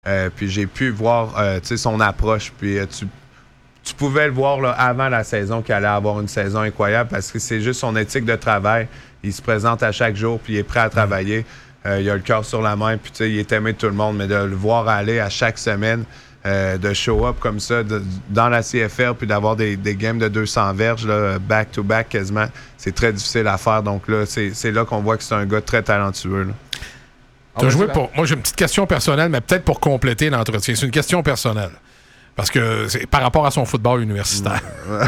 Puis j'ai pu voir son approche. Puis tu pouvais le voir là, avant la saison qu'il allait avoir une saison incroyable parce que c'est juste son éthique de travail. Il se présente à chaque jour puis il est prêt à travailler. Il a le cœur sur la main puis il est aimé de tout le monde. Mais de le voir aller à chaque semaine, de show up comme ça dans la CFL puis d'avoir des games de 200 verges là, back-to-back quasiment, c'est très difficile à faire. Donc là, c'est là qu'on voit que c'est un gars très talentueux. Là. T'as joué pour... Moi, j'ai une petite question personnelle, mais peut-être pour compléter l'entretien. C'est une question personnelle. Parce que c'est par rapport à son football universitaire.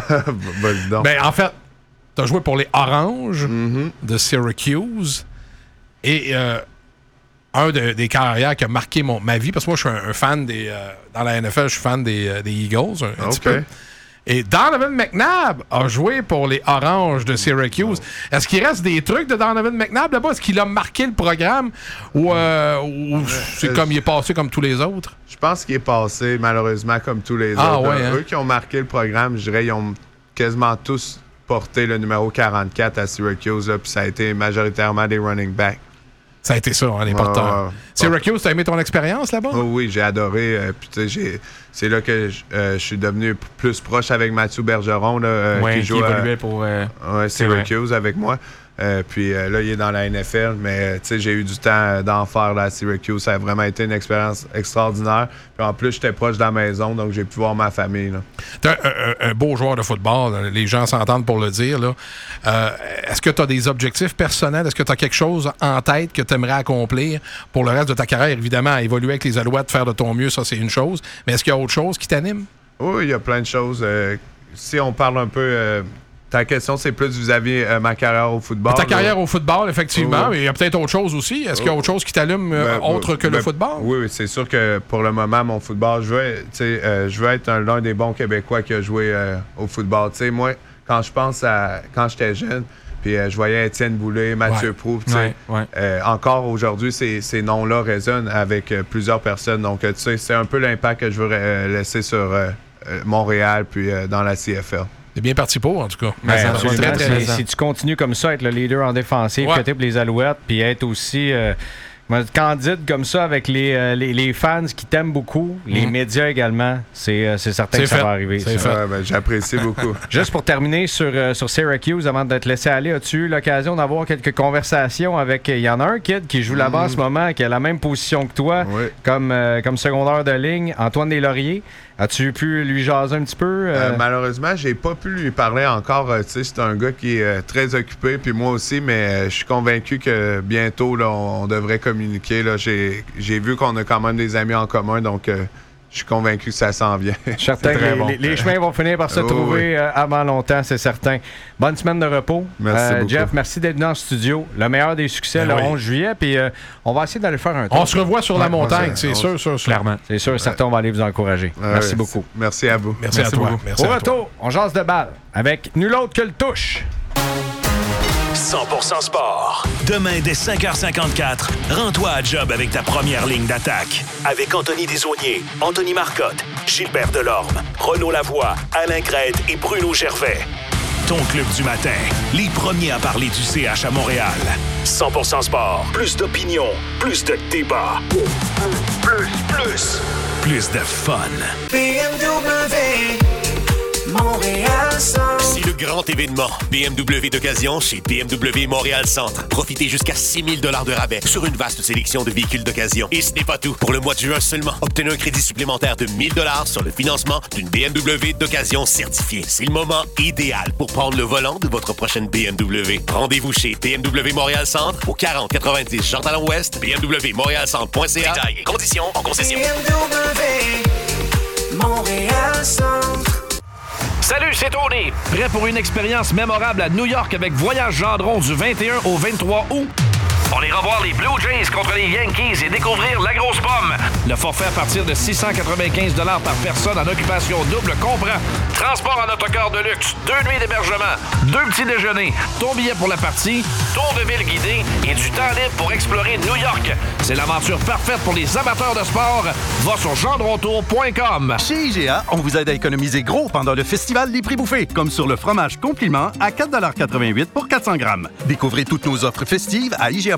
Ben, en fait, t'as joué pour les Oranges de Syracuse. Et un des carrières qui a marqué ma vie, parce que moi, je suis un fan dans la NFL, je suis fan des Eagles, un petit peu. Et Donovan McNabb a joué pour les Oranges de Syracuse. Est-ce qu'il reste des trucs de Donovan McNabb là-bas? Est-ce qu'il a marqué le programme? Ou c'est comme il est passé comme tous les autres? Je pense qu'il est passé, malheureusement, comme tous les autres. Ouais, hein? Eux qui ont marqué le programme, je dirais, ils ont quasiment tous porté le numéro 44 à Syracuse. Puis ça a été majoritairement des running backs. Ça a été ça, hein, les porteurs. Syracuse, t'as aimé ton expérience là-bas? Oui, j'ai adoré. Puis c'est là que je suis devenu plus proche avec Mathieu Bergeron, là, qui joue évoluait pour Syracuse avec moi. Puis là, il est dans la NFL, mais j'ai eu du temps d'en faire là, à Syracuse. Ça a vraiment été une expérience extraordinaire. Puis en plus, j'étais proche de la maison, donc j'ai pu voir ma famille. Là. T'es un beau joueur de football, là. Les gens s'entendent pour le dire. Là. Est-ce que tu as des objectifs personnels? Est-ce que tu as quelque chose en tête que tu aimerais accomplir pour le reste de ta carrière? Évidemment, évoluer avec les Alouettes, faire de ton mieux, ça c'est une chose. Mais est-ce qu'il y a autre chose qui t'anime? Oui, il y a plein de choses. Si on parle un peu... Ta question, c'est plus vis-à-vis ma carrière au football. Ta carrière au football, effectivement, mais il y a peut-être autre chose aussi. Est-ce qu'il y a autre chose qui t'allume autre que le football? Oui, c'est sûr que pour le moment, mon football, je veux être l'un des bons Québécois qui a joué au football. T'sais, moi, quand je pense à quand j'étais jeune, puis je voyais Étienne Boulay, Mathieu Proulx. Encore aujourd'hui, ces noms-là résonnent avec plusieurs personnes. Donc, c'est un peu l'impact que je veux laisser sur Montréal puis dans la CFL. C'est bien parti pour, en tout cas. Si tu continues comme ça, être le leader en défensive, côté pour les Alouettes, puis être aussi candide comme ça avec les fans qui t'aiment beaucoup, les médias également, c'est certain que ça va arriver. J'apprécie beaucoup. Juste pour terminer sur Syracuse, avant de te laisser aller, as-tu eu l'occasion d'avoir quelques conversations avec... Il y en a un kid qui joue là-bas en ce moment, qui a la même position que toi, comme secondaire de ligne, Antoine Deslauriers. As-tu pu lui jaser un petit peu? Malheureusement, j'ai pas pu lui parler encore. C'est un gars qui est très occupé, puis moi aussi, mais je suis convaincu que bientôt, là, on devrait communiquer. Là. J'ai vu qu'on a quand même des amis en commun, donc je suis convaincu que ça s'en vient. Certain que les chemins vont finir par se trouver avant longtemps, c'est certain. Bonne semaine de repos. Merci beaucoup. Jeff, merci d'être venu en studio. Le meilleur des succès le 11 juillet. Puis on va essayer d'aller faire un tour. On se revoit sur la montagne, c'est sûr. Clairement. C'est sûr, certain, on va aller vous encourager. Merci beaucoup. Merci à vous. Merci à toi. Au retour, on jase de balle avec nul autre que le touche. 100% sport. Demain, dès 5h54, rends-toi à job avec ta première ligne d'attaque. Avec Anthony Desaulniers, Anthony Marcotte, Gilbert Delorme, Renaud Lavoie, Alain Crête et Bruno Gervais. Ton club du matin, les premiers à parler du CH à Montréal. 100% sport. Plus d'opinion, plus de débat. Plus de fun. BMW Montréal Centre. C'est le grand événement BMW d'occasion chez BMW Montréal Centre. Profitez jusqu'à 6 000 $ de rabais sur une vaste sélection de véhicules d'occasion. Et ce n'est pas tout. Pour le mois de juin seulement, obtenez un crédit supplémentaire de 1 000 $ sur le financement d'une BMW d'occasion certifiée. C'est le moment idéal pour prendre le volant de votre prochaine BMW. Rendez-vous chez BMW Montréal Centre au 4090 Jean-Talon-Ouest, bmwmontrealcentre.ca. Détails et conditions en concession. BMW Montréal Centre. Salut, c'est Tony. Prêt pour une expérience mémorable à New York avec Voyage Gendron du 21 au 23 août? On ira voir les Blue Jays contre les Yankees et découvrir la grosse pomme. Le forfait à partir de 695 $ par personne en occupation double comprend transport en autocar de luxe, 2 nuits d'hébergement, 2 petits déjeuners, ton billet pour la partie, tour de ville guidé et du temps libre pour explorer New York. C'est l'aventure parfaite pour les amateurs de sport. Va sur gendrontour.com. Chez IGA, on vous aide à économiser gros pendant le festival des prix bouffés, comme sur le fromage compliment à 4,88 $ pour 400 grammes. Découvrez toutes nos offres festives à IGA.ca.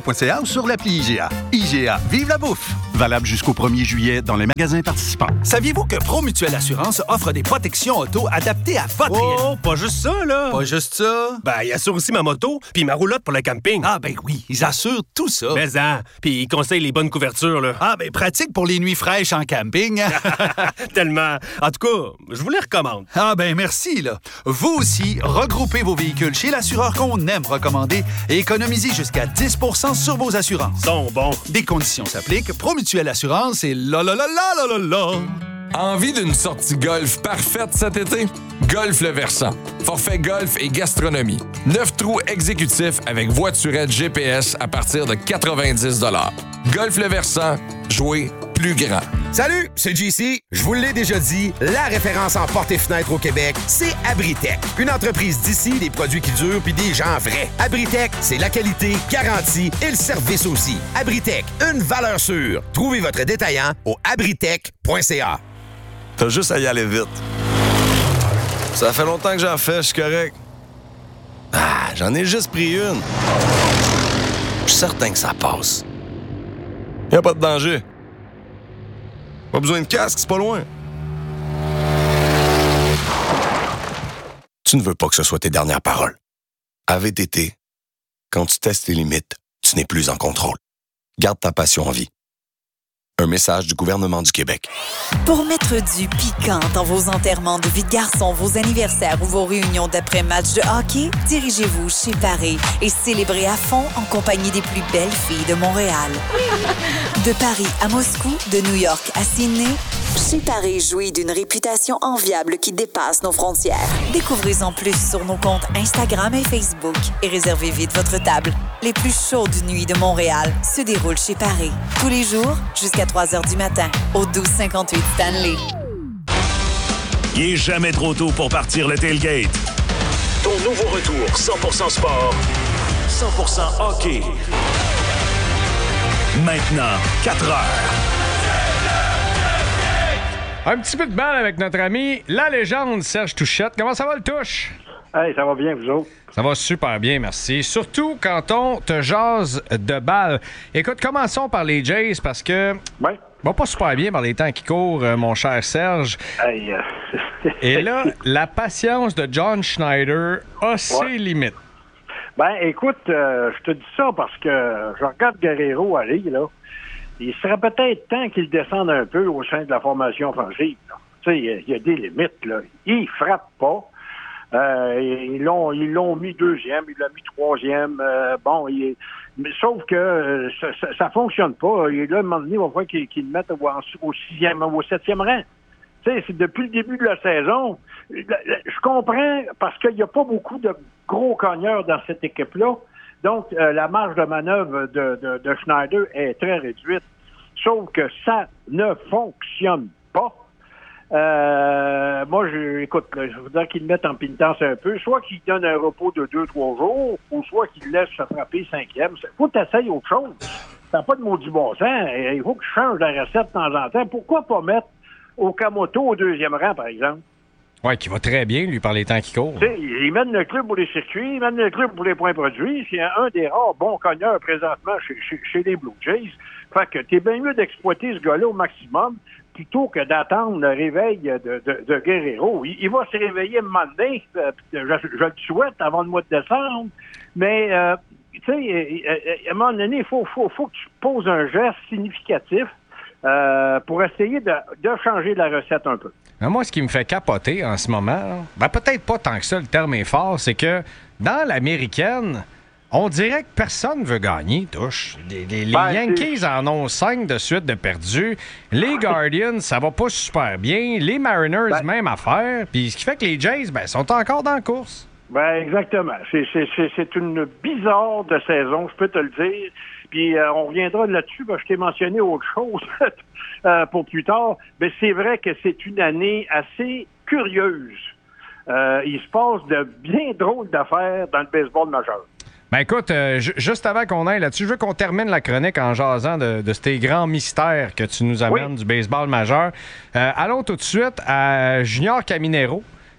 IGA.ca ou sur l'appli IGA. IGA, vive la bouffe! Valable jusqu'au 1er juillet dans les magasins participants. Saviez-vous que ProMutuelle Assurance offre des protections auto adaptées à votre réalité? Oh, pas juste ça, là! Pas juste ça? Ben, ils assurent aussi ma moto puis ma roulotte pour le camping. Ah, ben oui, ils assurent tout ça. Mais puis ils conseillent les bonnes couvertures, là. Ah, ben pratique pour les nuits fraîches en camping. Tellement. En tout cas, je vous les recommande. Ah, ben merci, là. Vous aussi, regroupez vos véhicules chez l'assureur qu'on aime recommander et économisez jusqu'à 10 % sur vos assurances. Sont bons. Des conditions s'appliquent. ProMutuelle Assurance et la. Envie d'une sortie golf parfaite cet été? Golf Le Versant. Forfait golf et gastronomie. 9 trous exécutifs avec voiturette GPS à partir de 90 $. Golf Le Versant. Jouer plus grand. Salut, c'est JC. Je vous l'ai déjà dit, la référence en portes et fenêtres au Québec, c'est Abritech. Une entreprise d'ici, des produits qui durent puis des gens vrais. Abritech, c'est la qualité, garantie et le service aussi. Abritech, une valeur sûre. Trouvez votre détaillant au abritech.ca. T'as juste à y aller vite. Ça fait longtemps que j'en fais, je suis correct. Ah, j'en ai juste pris une. Je suis certain que ça passe. Y'a pas de danger. Pas besoin de casque, c'est pas loin. Tu ne veux pas que ce soit tes dernières paroles. À VTT, quand tu testes tes limites, tu n'es plus en contrôle. Garde ta passion en vie. Un message du gouvernement du Québec. Pour mettre du piquant dans vos enterrements de vie de garçon, vos anniversaires ou vos réunions d'après-match de hockey, dirigez-vous chez Paris et célébrez à fond en compagnie des plus belles filles de Montréal. De Paris à Moscou, de New York à Sydney, chez Paris jouit d'une réputation enviable qui dépasse nos frontières. Découvrez-en plus sur nos comptes Instagram et Facebook et réservez vite votre table. Les plus chaudes nuits de Montréal se déroulent chez Paris. Tous les jours, jusqu'à 3 h du matin, au 1258 Stanley. Il n'est jamais trop tôt pour partir le tailgate. Ton nouveau retour 100% sport, 100% hockey. Maintenant, 4 heures. Un petit peu de balle avec notre ami, la légende Serge Touchette. Comment ça va, le Touche? Hey, ça va bien, vous autres? Ça va super bien, merci. Surtout quand on te jase de balle. Écoute, commençons par les Jays parce que... Ouais. Va pas super bien par les temps qui courent, mon cher Serge. Hey, Et là, la patience de John Schneider a ses limites. Ben, écoute, je te dis ça parce que je regarde Guerrero aller, là. Il serait peut-être temps qu'il descende un peu au sein de la formation offensive. Tu sais, il y a des limites, là. Il frappe pas. Ils l'ont mis deuxième, il l'a mis troisième. Mais sauf que ça fonctionne pas. Et là, à un moment donné, il va falloir qu'il le mette au sixième, au septième rang. Tu sais, c'est depuis le début de la saison. Je comprends parce qu'il n'y a pas beaucoup de gros cogneurs dans cette équipe-là. Donc, la marge de manœuvre de Schneider est très réduite. Sauf que ça ne fonctionne pas. Moi, écoute, je voudrais qu'il le mette en pénitence un peu. Soit qu'il donne un repos de 2-3 jours, ou soit qu'il le laisse se frapper cinquième. Il faut que tu essayes autre chose. Ça n'a pas de maudit bon sens. Il faut que tu changes la recette de temps en temps. Pourquoi pas mettre Okamoto au deuxième rang, par exemple? Oui, qui va très bien, lui, par les temps qui courent. Tu sais, il mène le club pour les circuits, il mène le club pour les points produits. C'est un des rares bons cogneurs présentement chez les Blue Jays. Fait que t'es bien mieux d'exploiter ce gars-là au maximum plutôt que d'attendre le réveil de Guerrero. Il va se réveiller un moment donné, je le souhaite, avant le mois de décembre, mais tu sais, à un moment donné, il faut que tu poses un geste significatif pour essayer de changer la recette un peu. Mais moi, ce qui me fait capoter en ce moment, ben peut-être pas tant que ça, le terme est fort, c'est que dans l'américaine, on dirait que personne veut gagner, Touche. Les Yankees en ont 5 de suite de perdus. Les Guardians, ça va pas super bien. Les Mariners, même affaire. Puis ce qui fait que les Jays, sont encore dans la course. Ben exactement. C'est une bizarre de saison, je peux te le dire. Puis on reviendra là-dessus, parce que je t'ai mentionné autre chose pour plus tard. Mais c'est vrai que c'est une année assez curieuse. Il se passe de bien drôles d'affaires dans le baseball majeur. Ben écoute, juste avant qu'on aille là-dessus, je veux qu'on termine la chronique en jasant de ces grands mystères que tu nous amènes du baseball majeur. Allons tout de suite à Junior Caminero,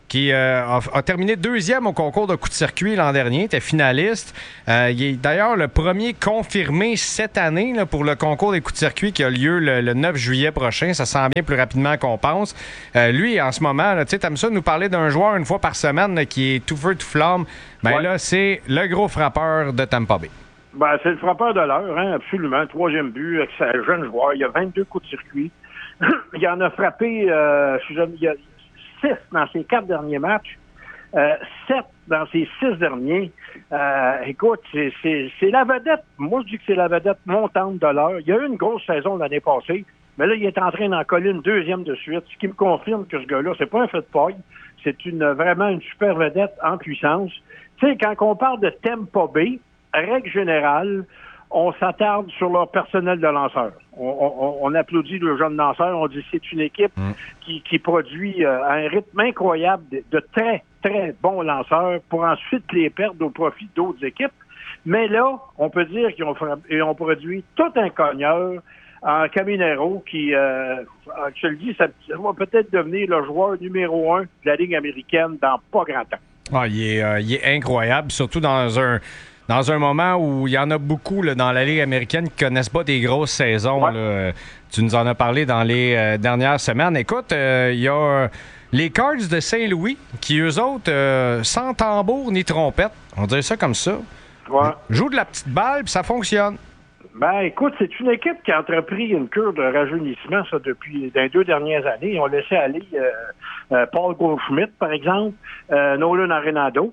qui a terminé 2e au concours de coup de circuit l'an dernier, était finaliste. Il est d'ailleurs le premier confirmé cette année là, pour le concours des coups de circuit qui a lieu le 9 juillet prochain. Ça s'en vient plus rapidement qu'on pense. Lui, en ce moment, tu aimes ça nous parler d'un joueur une fois par semaine là, qui est tout feu, tout flamme. Là, c'est le gros frappeur de Tampa Bay. Ben, c'est le frappeur de l'heure, hein, absolument. 3e but avec sa jeune joueur. Il y a 22 coups de circuit. Il en a frappé, il y a 6 dans ses 4 derniers matchs, 7 dans ses 6 derniers. Écoute, c'est la vedette. Moi, je dis que c'est la vedette montante de l'heure. Il y a eu une grosse saison l'année passée, mais là, il est en train d'en coller une 2e de suite, ce qui me confirme que ce gars-là, c'est pas un fait de paille. C'est vraiment une super vedette en puissance. Tu sais, quand on parle de Tampa Bay, règle générale, on s'attarde sur leur personnel de lanceurs. On applaudit le jeune lanceur. On dit que c'est une équipe qui produit à un rythme incroyable de très, très bons lanceurs pour ensuite les perdre au profit d'autres équipes. Mais là, on peut dire qu'ils ont produit tout un cogneur en Caminero qui, je te le dis, ça va peut-être devenir le joueur numéro 1 de la Ligue américaine dans pas grand temps. Il est incroyable, surtout dans un moment où il y en a beaucoup là, dans la Ligue américaine qui ne connaissent pas des grosses saisons. Ouais. Là. Tu nous en as parlé dans les dernières semaines. Écoute, il y a les Cards de Saint-Louis qui, eux autres, sans tambour ni trompette, on dirait ça comme ça, jouent de la petite balle puis ça fonctionne. Ben, écoute, c'est une équipe qui a entrepris une cure de rajeunissement, ça, depuis les 2 dernières années. Ils ont laissé aller Paul Goldschmidt, par exemple, Nolan Arenado,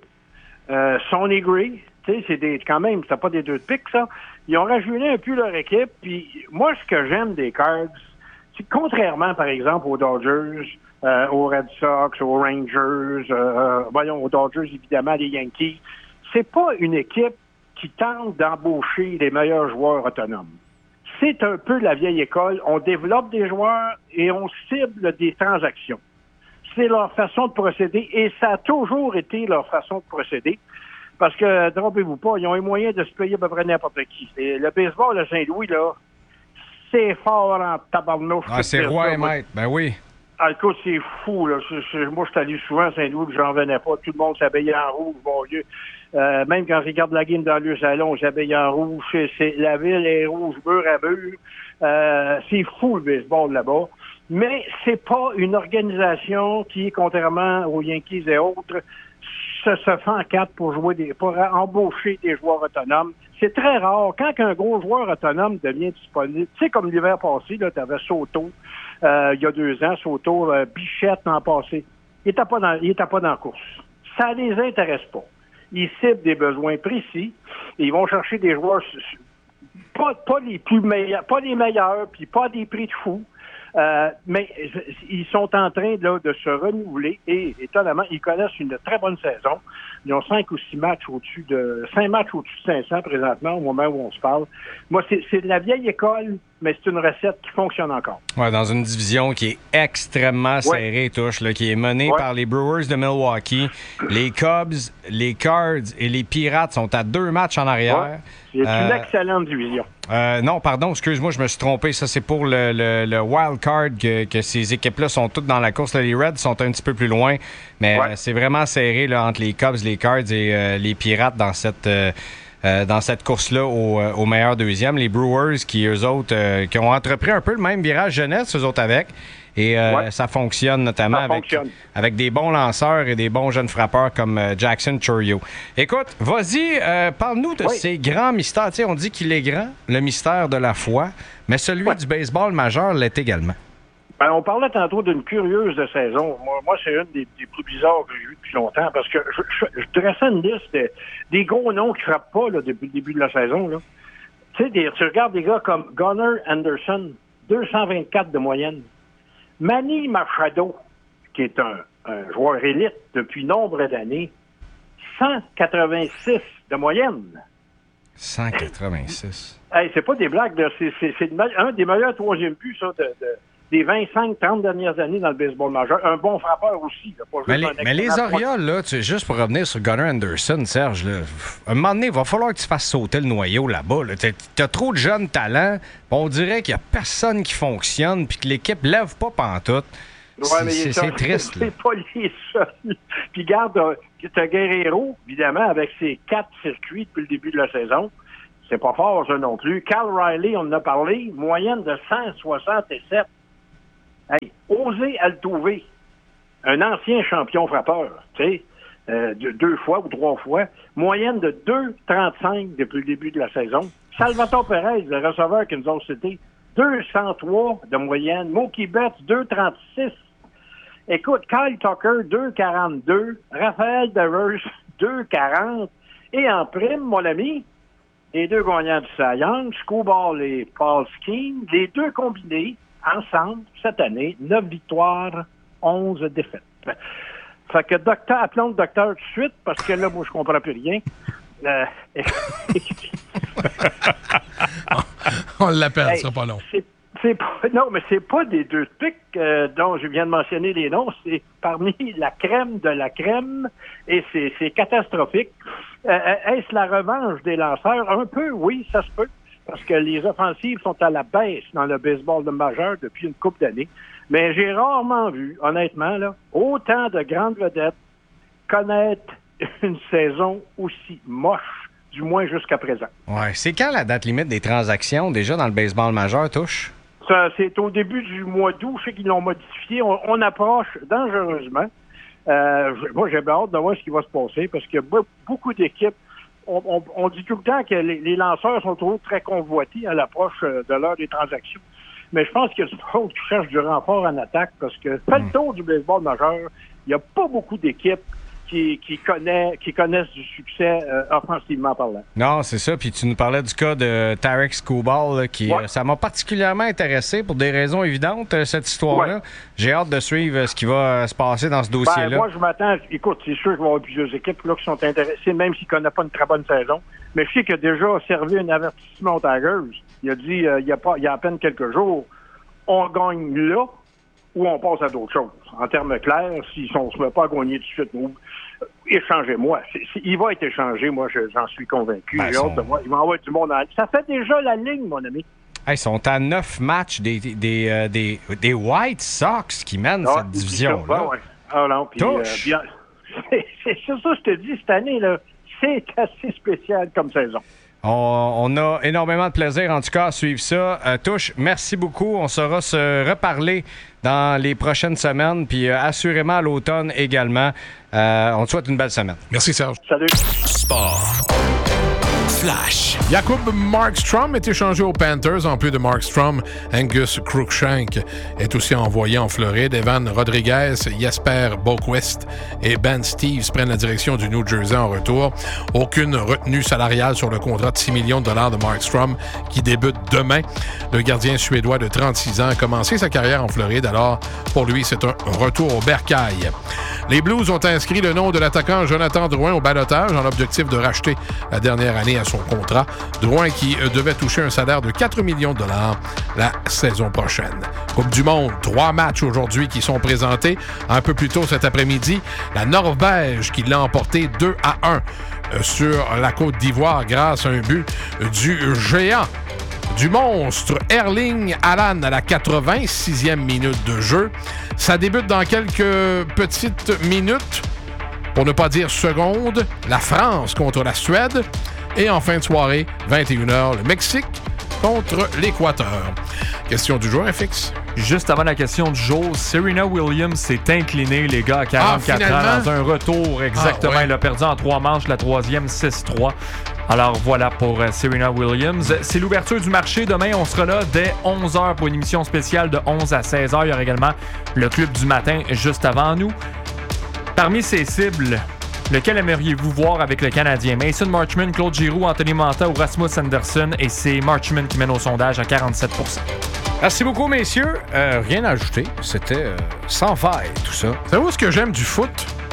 Sonny Gray. Tu sais, quand même, c'est pas des 2 de pique, ça. Ils ont rajeuni un peu leur équipe, puis moi, ce que j'aime des Cards, c'est que contrairement, par exemple, aux Dodgers, aux Red Sox, aux Rangers, aux Dodgers, évidemment, les Yankees, c'est pas une équipe qui tente d'embaucher les meilleurs joueurs autonomes. C'est un peu la vieille école. On développe des joueurs et on cible des transactions. C'est leur façon de procéder et ça a toujours été leur façon de procéder. Parce que, trompez-vous pas, ils ont les moyens de se payer à peu près n'importe qui. Et le baseball de Saint-Louis, là, c'est fort en tabarnouche. C'est roi et maître, ben oui. Écoute, c'est fou, là. Moi, je suis allé souvent à Saint-Louis, puis j'en revenais pas. Tout le monde s'habillait en rouge, bon Dieu. Même quand je regarde la game dans le salon, j'habille en rouge. La ville est rouge, mur à mur. C'est fou, le baseball, là-bas. Mais c'est pas une organisation qui, contrairement aux Yankees et autres, se fait en 4 pour embaucher des joueurs autonomes. C'est très rare. Quand un gros joueur autonome devient disponible, tu sais, comme l'hiver passé, là, tu avais Soto, il y a 2 ans, Soto, Bichette l'an passé. Il n'était pas dans la course. Ça les intéresse pas. Ils ciblent des besoins précis et ils vont chercher des joueurs pas les plus meilleurs, pas les meilleurs, puis pas des prix de fou. Mais ils sont en train là, de se renouveler et étonnamment, ils connaissent une très bonne saison. Ils ont 5 ou 6 matchs au-dessus de 5 matchs au-dessus de 500 présentement au moment où on se parle. Moi, c'est de la vieille école, mais c'est une recette qui fonctionne encore. Ouais, dans une division qui est extrêmement serrée, touche, là, qui est menée par les Brewers de Milwaukee. Les Cubs, les Cards et les Pirates sont à 2 matchs en arrière. Ouais. C'est une excellente division. Non, pardon, excuse-moi, je me suis trompé. Ça, c'est pour le wild card que ces équipes-là sont toutes dans la course. Là, les Reds sont un petit peu plus loin, mais c'est vraiment serré là, entre les Cubs, les Cards et les Pirates dans cette course-là au meilleur deuxième. Les Brewers qui, eux autres, qui ont entrepris un peu le même virage jeunesse, eux autres avec. Et ça fonctionne notamment avec des bons lanceurs et des bons jeunes frappeurs comme Jackson Chourio. Écoute, vas-y, parle-nous de ces grands mystères. Tu sais, on dit qu'il est grand, le mystère de la foi, mais celui du baseball majeur l'est également. Ben, on parlait tantôt d'une curieuse de saison. Moi, c'est une des plus bizarres que j'ai vues depuis longtemps parce que je dressais une liste des gros noms qui ne frappent pas là, depuis le début de la saison. Là. Tu sais, tu regardes des gars comme Gunnar Anderson, 224 de moyenne. Manny Machado, qui est un joueur élite depuis nombre d'années, 186 de moyenne. 186. Hey, c'est pas des blagues, là. C'est un des meilleurs 3e buts, ça, des 25-30 dernières années dans le baseball majeur. Un bon frappeur aussi. Là, mais les Orioles, là, juste pour revenir sur Gunnar Anderson, Serge, là, à un moment donné, il va falloir que tu fasses sauter le noyau là-bas. Là. T'as trop de jeunes talents. On dirait qu'il n'y a personne qui fonctionne puis que l'équipe lève pas pantoute. Ouais, mais c'est triste. C'est pas les seuls. Puis garde, t'as Guerrero, évidemment, avec ses 4 circuits depuis le début de la saison. C'est pas fort, ça non plus. Cal Riley, on en a parlé, moyenne de 167. Hey, José Altuve, un ancien champion frappeur, tu sais, 2 fois ou 3 fois, moyenne de 2,35 depuis le début de la saison. Salvatore Perez, le receveur qui nous a cité, 203 de moyenne. Mookie Betts, 2,36. Écoute, Kyle Tucker, 2,42. Raphaël Devers, 2,40. Et en prime, mon ami, les 2 gagnants du Cy Young, Scoball et Paul Skeens, les 2 combinés, ensemble, cette année, 9 victoires, 11 défaites. Fait que appelons le docteur tout de suite, parce que là, moi, je comprends plus rien. On l'appelle, ce sera pas long. Non, mais c'est pas des 2 pics dont je viens de mentionner les noms, c'est parmi la crème de la crème, et c'est catastrophique. Est-ce la revanche des lanceurs? Un peu, oui, ça se peut, parce que les offensives sont à la baisse dans le baseball de majeur depuis une couple d'années. Mais j'ai rarement vu, honnêtement, là, autant de grandes vedettes connaître une saison aussi moche, du moins jusqu'à présent. Ouais. C'est quand la date limite des transactions, déjà dans le baseball majeur, touche? Ça, c'est au début du mois d'août. Je sais qu'ils l'ont modifié. On approche dangereusement. Moi, j'ai hâte de voir ce qui va se passer parce que beaucoup d'équipes, on dit tout le temps que les lanceurs sont toujours très convoités à l'approche de l'heure des transactions. Mais je pense qu'il y a du monde qui cherche du renfort en attaque parce que fait le tour du baseball majeur, il n'y a pas beaucoup d'équipes qui connaissent du succès offensivement parlant. Non, c'est ça. Puis tu nous parlais du cas de Tarek Skubal, qui ça m'a particulièrement intéressé pour des raisons évidentes, cette histoire-là. Ouais. J'ai hâte de suivre ce qui va se passer dans ce dossier-là. Moi, je m'attends... Écoute, c'est sûr qu'il va y avoir plusieurs équipes là, qui sont intéressées, même s'ils ne connaissent pas une très bonne saison. Mais je sais qu'il a déjà servi un avertissement aux Tigers. Il a dit, il y a à peine quelques jours, on gagne là ou on passe à d'autres choses. En termes clairs, si on ne se met pas à gagner tout de suite, échangez-moi. Il va être échangé, moi, j'en suis convaincu. J'ai hâte de voir. Il va y avoir du monde. Ça fait déjà la ligne, mon ami. Ils sont à 9 matchs des White Sox qui mènent cette division-là. Ouais. Ah non, puis c'est ça, je te dis, cette année, là, c'est assez spécial comme saison. On a énormément de plaisir, en tout cas, à suivre ça. Touche, merci beaucoup. On saura se reparler dans les prochaines semaines, puis assurément à l'automne également. On te souhaite une belle semaine. Merci, Serge. Salut. Sport. Flash. Jakub Markstrom est échangé aux Panthers. En plus de Markstrom, Angus Cruikshank est aussi envoyé en Floride. Evan Rodriguez, Jesper Boquist et Ben Steves prennent la direction du New Jersey en retour. Aucune retenue salariale sur le contrat de 6 millions de dollars de Markstrom qui débute demain. Le gardien suédois de 36 ans a commencé sa carrière en Floride. Alors, pour lui, c'est un retour au bercail. Les Blues ont inscrit le nom de l'attaquant Jonathan Drouin au ballottage en l'objectif de racheter la dernière année à son contrat. Drouin qui devait toucher un salaire de 4 millions de dollars la saison prochaine. Coupe du Monde, 3 matchs aujourd'hui qui sont présentés. Un peu plus tôt cet après-midi, la Norvège qui l'a emporté 2-1 sur la Côte d'Ivoire grâce à un but du géant, du monstre Erling Haaland à la 86e minute de jeu. Ça débute dans quelques petites minutes, pour ne pas dire secondes, la France contre la Suède. Et en fin de soirée, 21h, le Mexique contre l'Équateur. Question du jour, FX. Juste avant la question du jour, Serena Williams s'est inclinée, les gars, à 44 ans, dans un retour. Exactement. Elle a perdu en 3 manches, la 3e, 6-3. Alors voilà pour Serena Williams. C'est l'ouverture du marché. Demain, on sera là dès 11h pour une émission spéciale de 11 à 16h. Il y aura également le Club du matin juste avant nous. Parmi ces cibles, lequel aimeriez-vous voir avec le Canadien? Mason Marchment, Claude Giroux, Anthony Manta ou Rasmus Anderson? Et c'est Marchment qui mène au sondage à 47%. Merci beaucoup, messieurs. Rien à ajouter. C'était sans faille, tout ça. Savez-vous ce que j'aime du foot?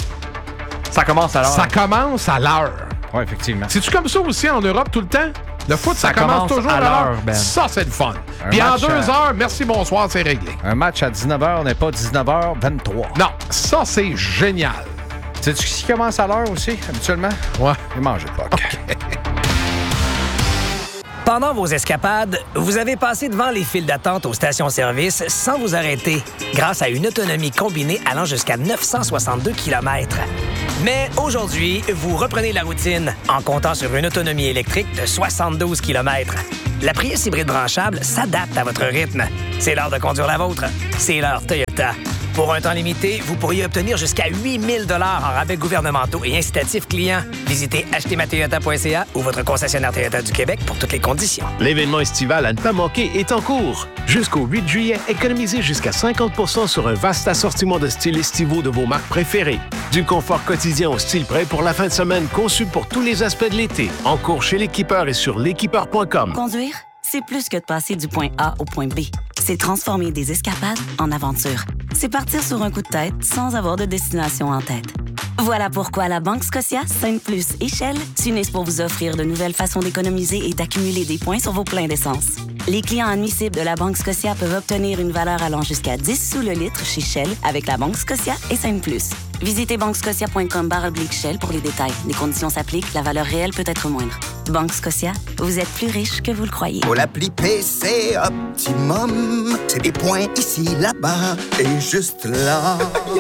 Ça commence à l'heure. Ça commence à l'heure. Oui, effectivement. C'est-tu comme ça aussi en Europe tout le temps? Le foot, ça commence toujours à l'heure. Ben. Ça, c'est le fun. Puis en 2 heures, merci, bonsoir, c'est réglé. Un match à 19h n'est pas 19h23. Non, ça, c'est génial. Sais-tu qui commence à l'heure aussi, habituellement? Ouais. Et manger pas. Okay. Pendant vos escapades, vous avez passé devant les files d'attente aux stations-service sans vous arrêter, grâce à une autonomie combinée allant jusqu'à 962 km. Mais aujourd'hui, vous reprenez la routine en comptant sur une autonomie électrique de 72 km. La Prius hybride branchable s'adapte à votre rythme. C'est l'heure de conduire la vôtre. C'est l'heure Toyota. Pour un temps limité, vous pourriez obtenir jusqu'à 8 000 $ en rabais gouvernementaux et incitatifs clients. Visitez achetezmatoyota.ca ou votre concessionnaire Toyota du Québec pour toutes les conditions. L'événement estival à ne pas manquer est en cours. Jusqu'au 8 juillet, économisez jusqu'à 50 % sur un vaste assortiment de styles estivaux de vos marques préférées. Du confort quotidien au style prêt pour la fin de semaine conçu pour tous les aspects de l'été. En cours chez l'équipeur et sur l'équipeur.com. Conduire, c'est plus que de passer du point A au point B. C'est transformer des escapades en aventures. C'est partir sur un coup de tête sans avoir de destination en tête. Voilà pourquoi la Banque Scotia, Sainte-Plus et Shell s'unissent pour vous offrir de nouvelles façons d'économiser et d'accumuler des points sur vos pleins d'essence. Les clients admissibles de la Banque Scotia peuvent obtenir une valeur allant jusqu'à 10 sous le litre chez Shell avec la Banque Scotia et Sainte-Plus. Visitez banquescotia.com/Shell pour les détails. Les conditions s'appliquent, la valeur réelle peut être moindre. Banque Scotia, vous êtes plus riche que vous le croyez. Pour l'appli PC Optimum, c'est des points ici, là-bas et juste là.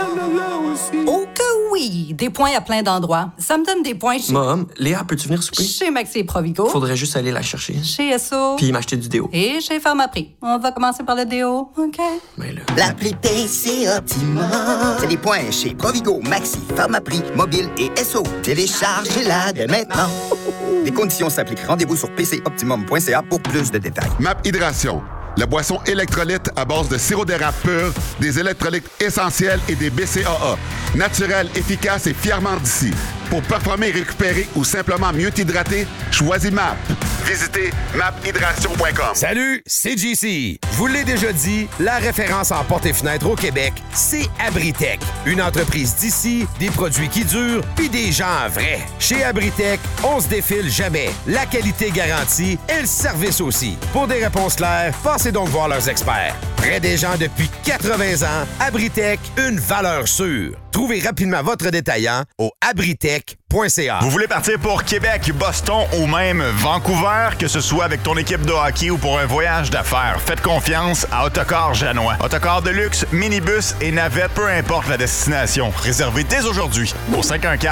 Oh que oui! Des points à plein d'endroits. Ça me donne des points chez... Mom, Léa, peux-tu venir souper? Chez Maxi Provigo. Faudrait juste aller la chercher. Chez Esso. Puis m'acheter du déo. Et chez Pharmaprix. On va commencer par le déo, OK? Mais là... L'appli PC Optimum, c'est des points chez Provigo, Maxi, Pharmaprix, Mobile et Esso. Téléchargez-la dès maintenant. Les conditions s'appliquent. Rendez-vous sur pcoptimum.ca pour plus de détails. MAP Hydration, la boisson électrolyte à base de sirop d'érable pur, des électrolytes essentiels et des BCAA. Naturel, efficace et fièrement d'ici. Pour performer, récupérer ou simplement mieux t'hydrater, choisis MAP. Visitez maphydration.com. Salut, c'est JC. Je vous l'ai déjà dit, la référence en portes et fenêtres au Québec, c'est Abritech. Une entreprise d'ici, des produits qui durent, puis des gens vrais. Chez Abritech, on se défile jamais. La qualité garantie et le service aussi. Pour des réponses claires, passez donc voir leurs experts. Près des gens depuis 80 ans, Abritech, une valeur sûre. Trouvez rapidement votre détaillant au abritech.ca. Vous voulez partir pour Québec, Boston ou même Vancouver, que ce soit avec ton équipe de hockey ou pour un voyage d'affaires, faites confiance à Autocar Janois. Autocar de luxe, minibus et navette, peu importe la destination. Réservez dès aujourd'hui au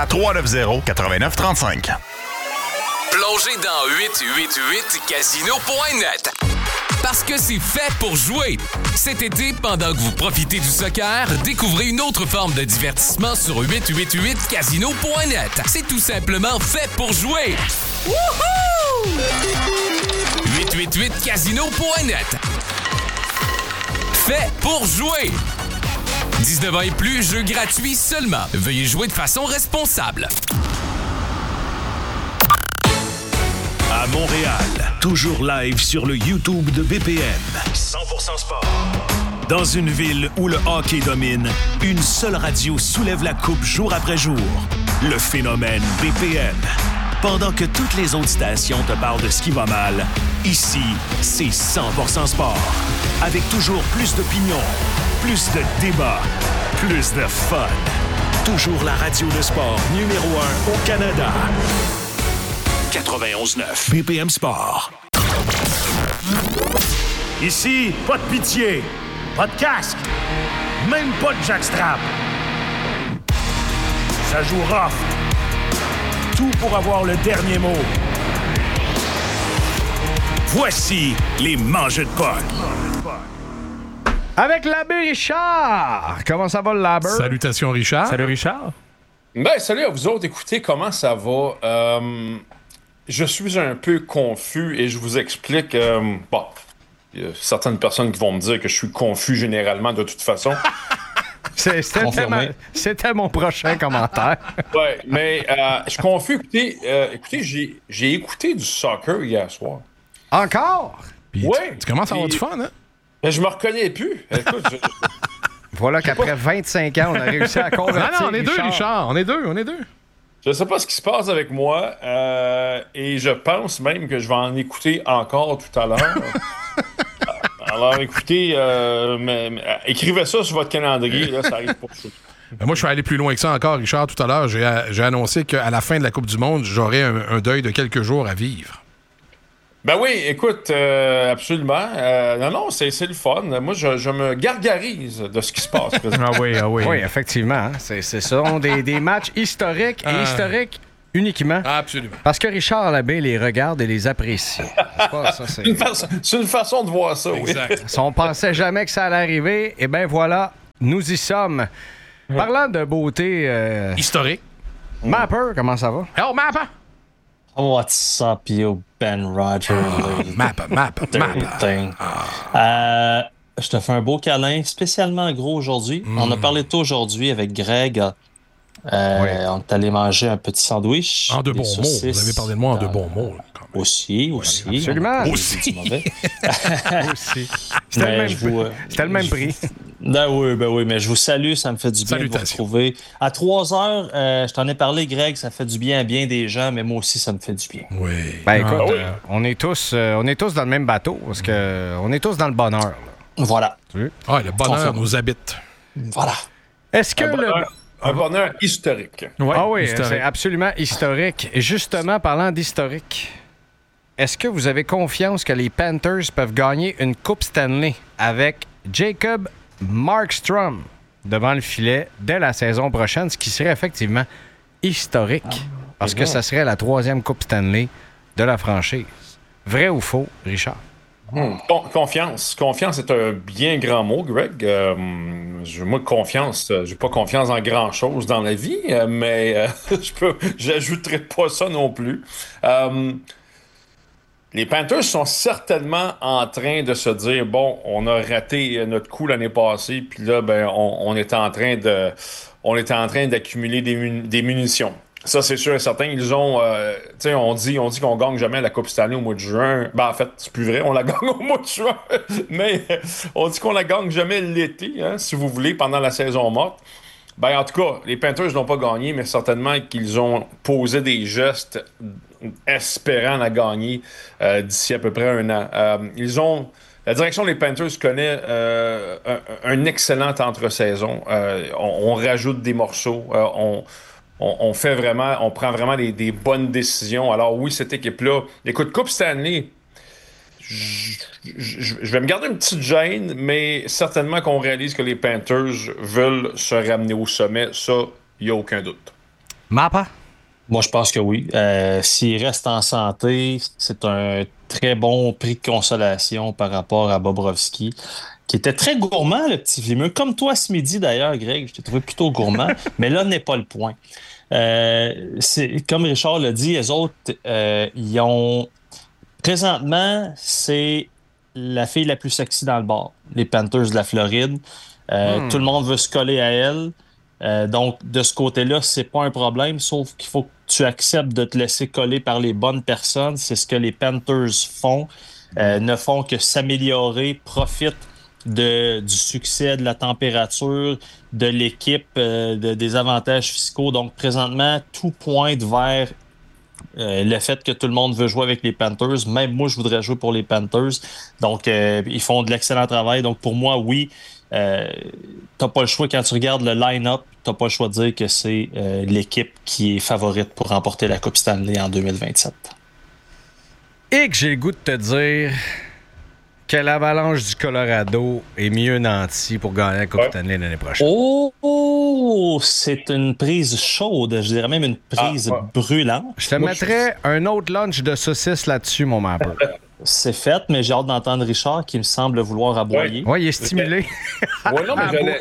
514-390-8935. Plongez dans 888casino.net. Parce que c'est fait pour jouer. Cet été, pendant que vous profitez du soccer, découvrez une autre forme de divertissement sur 888casino.net. C'est tout simplement fait pour jouer. Wouhou! 888casino.net. Fait pour jouer. 19 ans et plus, jeu gratuit seulement. Veuillez jouer de façon responsable. À Montréal, toujours live sur le YouTube de BPM. 100% sport. Dans une ville où le hockey domine, une seule radio soulève la coupe jour après jour. Le phénomène BPM. Pendant que toutes les autres stations te parlent de ce qui va mal, ici, c'est 100% sport. Avec toujours plus d'opinions, plus de débats, plus de fun. Toujours la radio de sport numéro 1 au Canada. 91.9 BPM Sport. Ici, pas de pitié, pas de casque, même pas de jackstrap. Ça joue rough. Tout pour avoir le dernier mot. Voici les mangeux de puck. Avec l'abbé Richard. Comment ça va, l'abbé? Salutations, Richard. Salut, Richard. Ben, salut à vous autres. Écoutez, comment ça va? Je suis un peu confus et je vous explique. Bon, il y a certaines personnes qui vont me dire que je suis confus généralement de toute façon. C'était mon prochain commentaire. Ouais, mais je suis confus. Écoutez, j'ai écouté du soccer hier soir. Encore? Oui. Tu commences à avoir du fun, hein? Ben, je me reconnais plus. Écoute, voilà qu'après 25 ans, on a réussi à convertir. Non, on est deux, Richard. On est deux. Je sais pas ce qui se passe avec moi et je pense même que je vais en écouter encore tout à l'heure. Alors, écoutez, écrivez ça sur votre calendrier, là, ça arrive pas. Moi, je suis allé plus loin que ça encore, Richard. Tout à l'heure, j'ai annoncé qu'à la fin de la Coupe du Monde, j'aurais un deuil de quelques jours à vivre. Ben oui, écoute, absolument. Non, c'est le fun. Moi, je me gargarise de ce qui se passe. Ah oui. Oui, effectivement. Hein. Ce sont des matchs historiques et historiques uniquement. Absolument. Parce que Richard Labbé les regarde et les apprécie. C'est une façon de voir ça, exact. Oui. Si on pensait jamais que ça allait arriver, eh bien voilà, nous y sommes. Parlant de beauté... historique. Mapper, comment ça va? Hello, Mapper! What's up, you Ben Rogers? Mapper. Je te fais un beau câlin, spécialement gros aujourd'hui. On a parlé de toi aujourd'hui avec Greg. On est allé manger un petit sandwich. En de bons mots. Vous avez parlé de moi en de bons mots. Aussi. Absolument. Aussi. C'était le même prix. Ben oui, mais je vous salue, ça me fait du bien de vous retrouver. À 3 heures, je t'en ai parlé, Greg, ça fait du bien à bien des gens, mais moi aussi, ça me fait du bien. Oui. Ben écoute, on est tous dans le même bateau, parce qu'on est tous dans le bonheur. Là. Voilà. Le bonheur nous habite. Voilà. Est-ce que un bonheur historique. Oui, c'est absolument historique. Et justement, parlant d'historique, est-ce que vous avez confiance que les Panthers peuvent gagner une Coupe Stanley avec Jacob Markstrom devant le filet dès la saison prochaine, ce qui serait effectivement historique, parce que ça serait la 3e Coupe Stanley de la franchise. Vrai ou faux, Richard? Confiance. Confiance est un bien grand mot, Greg. Moi, confiance, j'ai pas confiance en grand-chose dans la vie, mais j'ajouterai pas ça non plus. Les Panthers sont certainement en train de se dire, bon, on a raté notre coup l'année passée, puis là, on était en train d'accumuler des munitions. Ça, c'est sûr et certain. Ils ont, on dit qu'on gagne jamais la Coupe Stanley au mois de juin. En fait, c'est plus vrai, on la gagne au mois de juin. Mais on dit qu'on la gagne jamais l'été, hein, si vous voulez, pendant la saison morte. En tout cas, les Panthers n'ont pas gagné, mais certainement qu'ils ont posé des gestes espérant la gagner d'ici à peu près un an. La direction des Panthers connaît un excellent entre-saison. On rajoute des morceaux. On prend vraiment des bonnes décisions. Alors oui, cette équipe-là... Écoute, Coupe Stanley, je vais me garder une petite gêne, mais certainement qu'on réalise que les Panthers veulent se ramener au sommet. Ça, il n'y a aucun doute. Mappa? Moi, je pense que oui. S'il reste en santé, c'est un très bon prix de consolation par rapport à Bobrovsky, qui était très gourmand, le petit Vimeux. Comme toi ce midi, d'ailleurs, Greg, je t'ai trouvé plutôt gourmand, mais là n'est pas le point. Comme Richard l'a dit, les autres, ils ont... Présentement, c'est la fille la plus sexy dans le bar, les Panthers de la Floride. Tout le monde veut se coller à elle. Donc, de ce côté-là, c'est pas un problème, sauf qu'il faut que tu acceptes de te laisser coller par les bonnes personnes. C'est ce que les Panthers font. Ne font que s'améliorer, profitent du succès, de la température, de l'équipe, des avantages fiscaux. Donc, présentement, tout pointe vers le fait que tout le monde veut jouer avec les Panthers. Même moi, je voudrais jouer pour les Panthers. Donc, ils font de l'excellent travail. Donc, pour moi, oui, t'as pas le choix. Quand tu regardes le line-up, t'as pas le choix de dire que c'est l'équipe qui est favorite pour remporter la Coupe Stanley en 2027. Et que j'ai le goût de te dire que l'Avalanche du Colorado est mieux nantie pour gagner la Coupe Stanley l'année prochaine. Oh, c'est une prise chaude. Je dirais même une prise brûlante. Je te mettrais un autre lunch de saucisse là-dessus, mon mapper. C'est fait, mais j'ai hâte d'entendre Richard qui me semble vouloir aboyer. Oui, il est stimulé. Oui, non, mais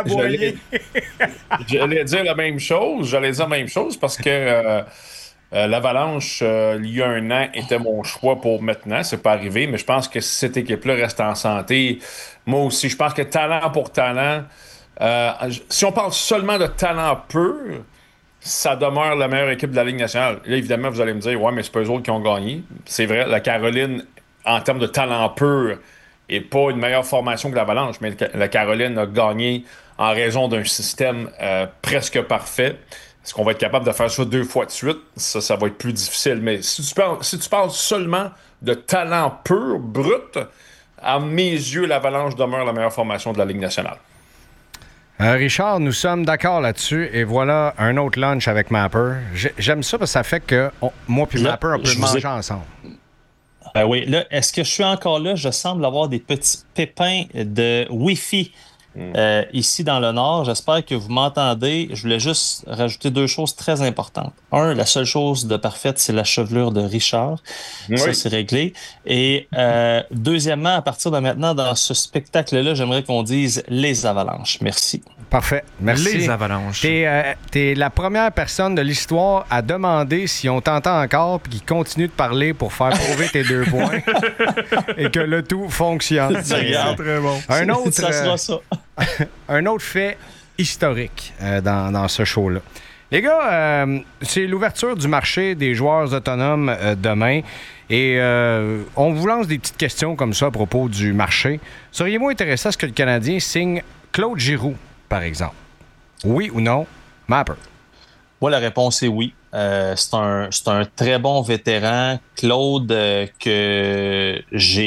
j'allais dire la même chose. Parce que l'Avalanche, il y a un an, était mon choix pour maintenant. C'est pas arrivé, mais je pense que si cette équipe-là reste en santé, moi aussi, je pense que talent pour talent, si on parle seulement de talent pur, ça demeure la meilleure équipe de la Ligue nationale. Là, évidemment, vous allez me dire, ouais, mais c'est pas eux autres qui ont gagné. C'est vrai, la Caroline, en termes de talent pur, n'est pas une meilleure formation que l'Avalanche, mais la Caroline a gagné en raison d'un système presque parfait. Est-ce qu'on va être capable de faire ça 2 fois de suite? Ça va être plus difficile. Mais si tu parles seulement de talent pur, brut, à mes yeux, l'Avalanche demeure la meilleure formation de la Ligue nationale. Richard, nous sommes d'accord là-dessus. Et voilà un autre lunch avec Mapper. J'aime ça parce que ça fait que moi et Mapper, on peut manger ensemble. Oui, là, est-ce que je suis encore là? Je semble avoir des petits pépins de Wi-Fi ici dans le Nord. J'espère que vous m'entendez. Je voulais juste rajouter 2 choses très importantes. La seule chose de parfaite, c'est la chevelure de Richard. Oui. Ça, c'est réglé. Et deuxièmement, à partir de maintenant, dans ce spectacle-là, j'aimerais qu'on dise les avalanches. Merci. Parfait. Merci. Les avalanches. T'es la première personne de l'histoire à demander si on t'entend encore puis qu'il continue de parler pour faire prouver tes 2 points et que le tout fonctionne. C'est très bon. Ça sera ça. Un autre fait historique dans ce show-là. Les gars, c'est l'ouverture du marché des joueurs autonomes demain. Et on vous lance des petites questions comme ça à propos du marché. Seriez-vous intéressé à ce que le Canadien signe Claude Giroux, par exemple? Oui ou non? Mapper. Moi, la réponse est oui. C'est un très bon vétéran. Claude, que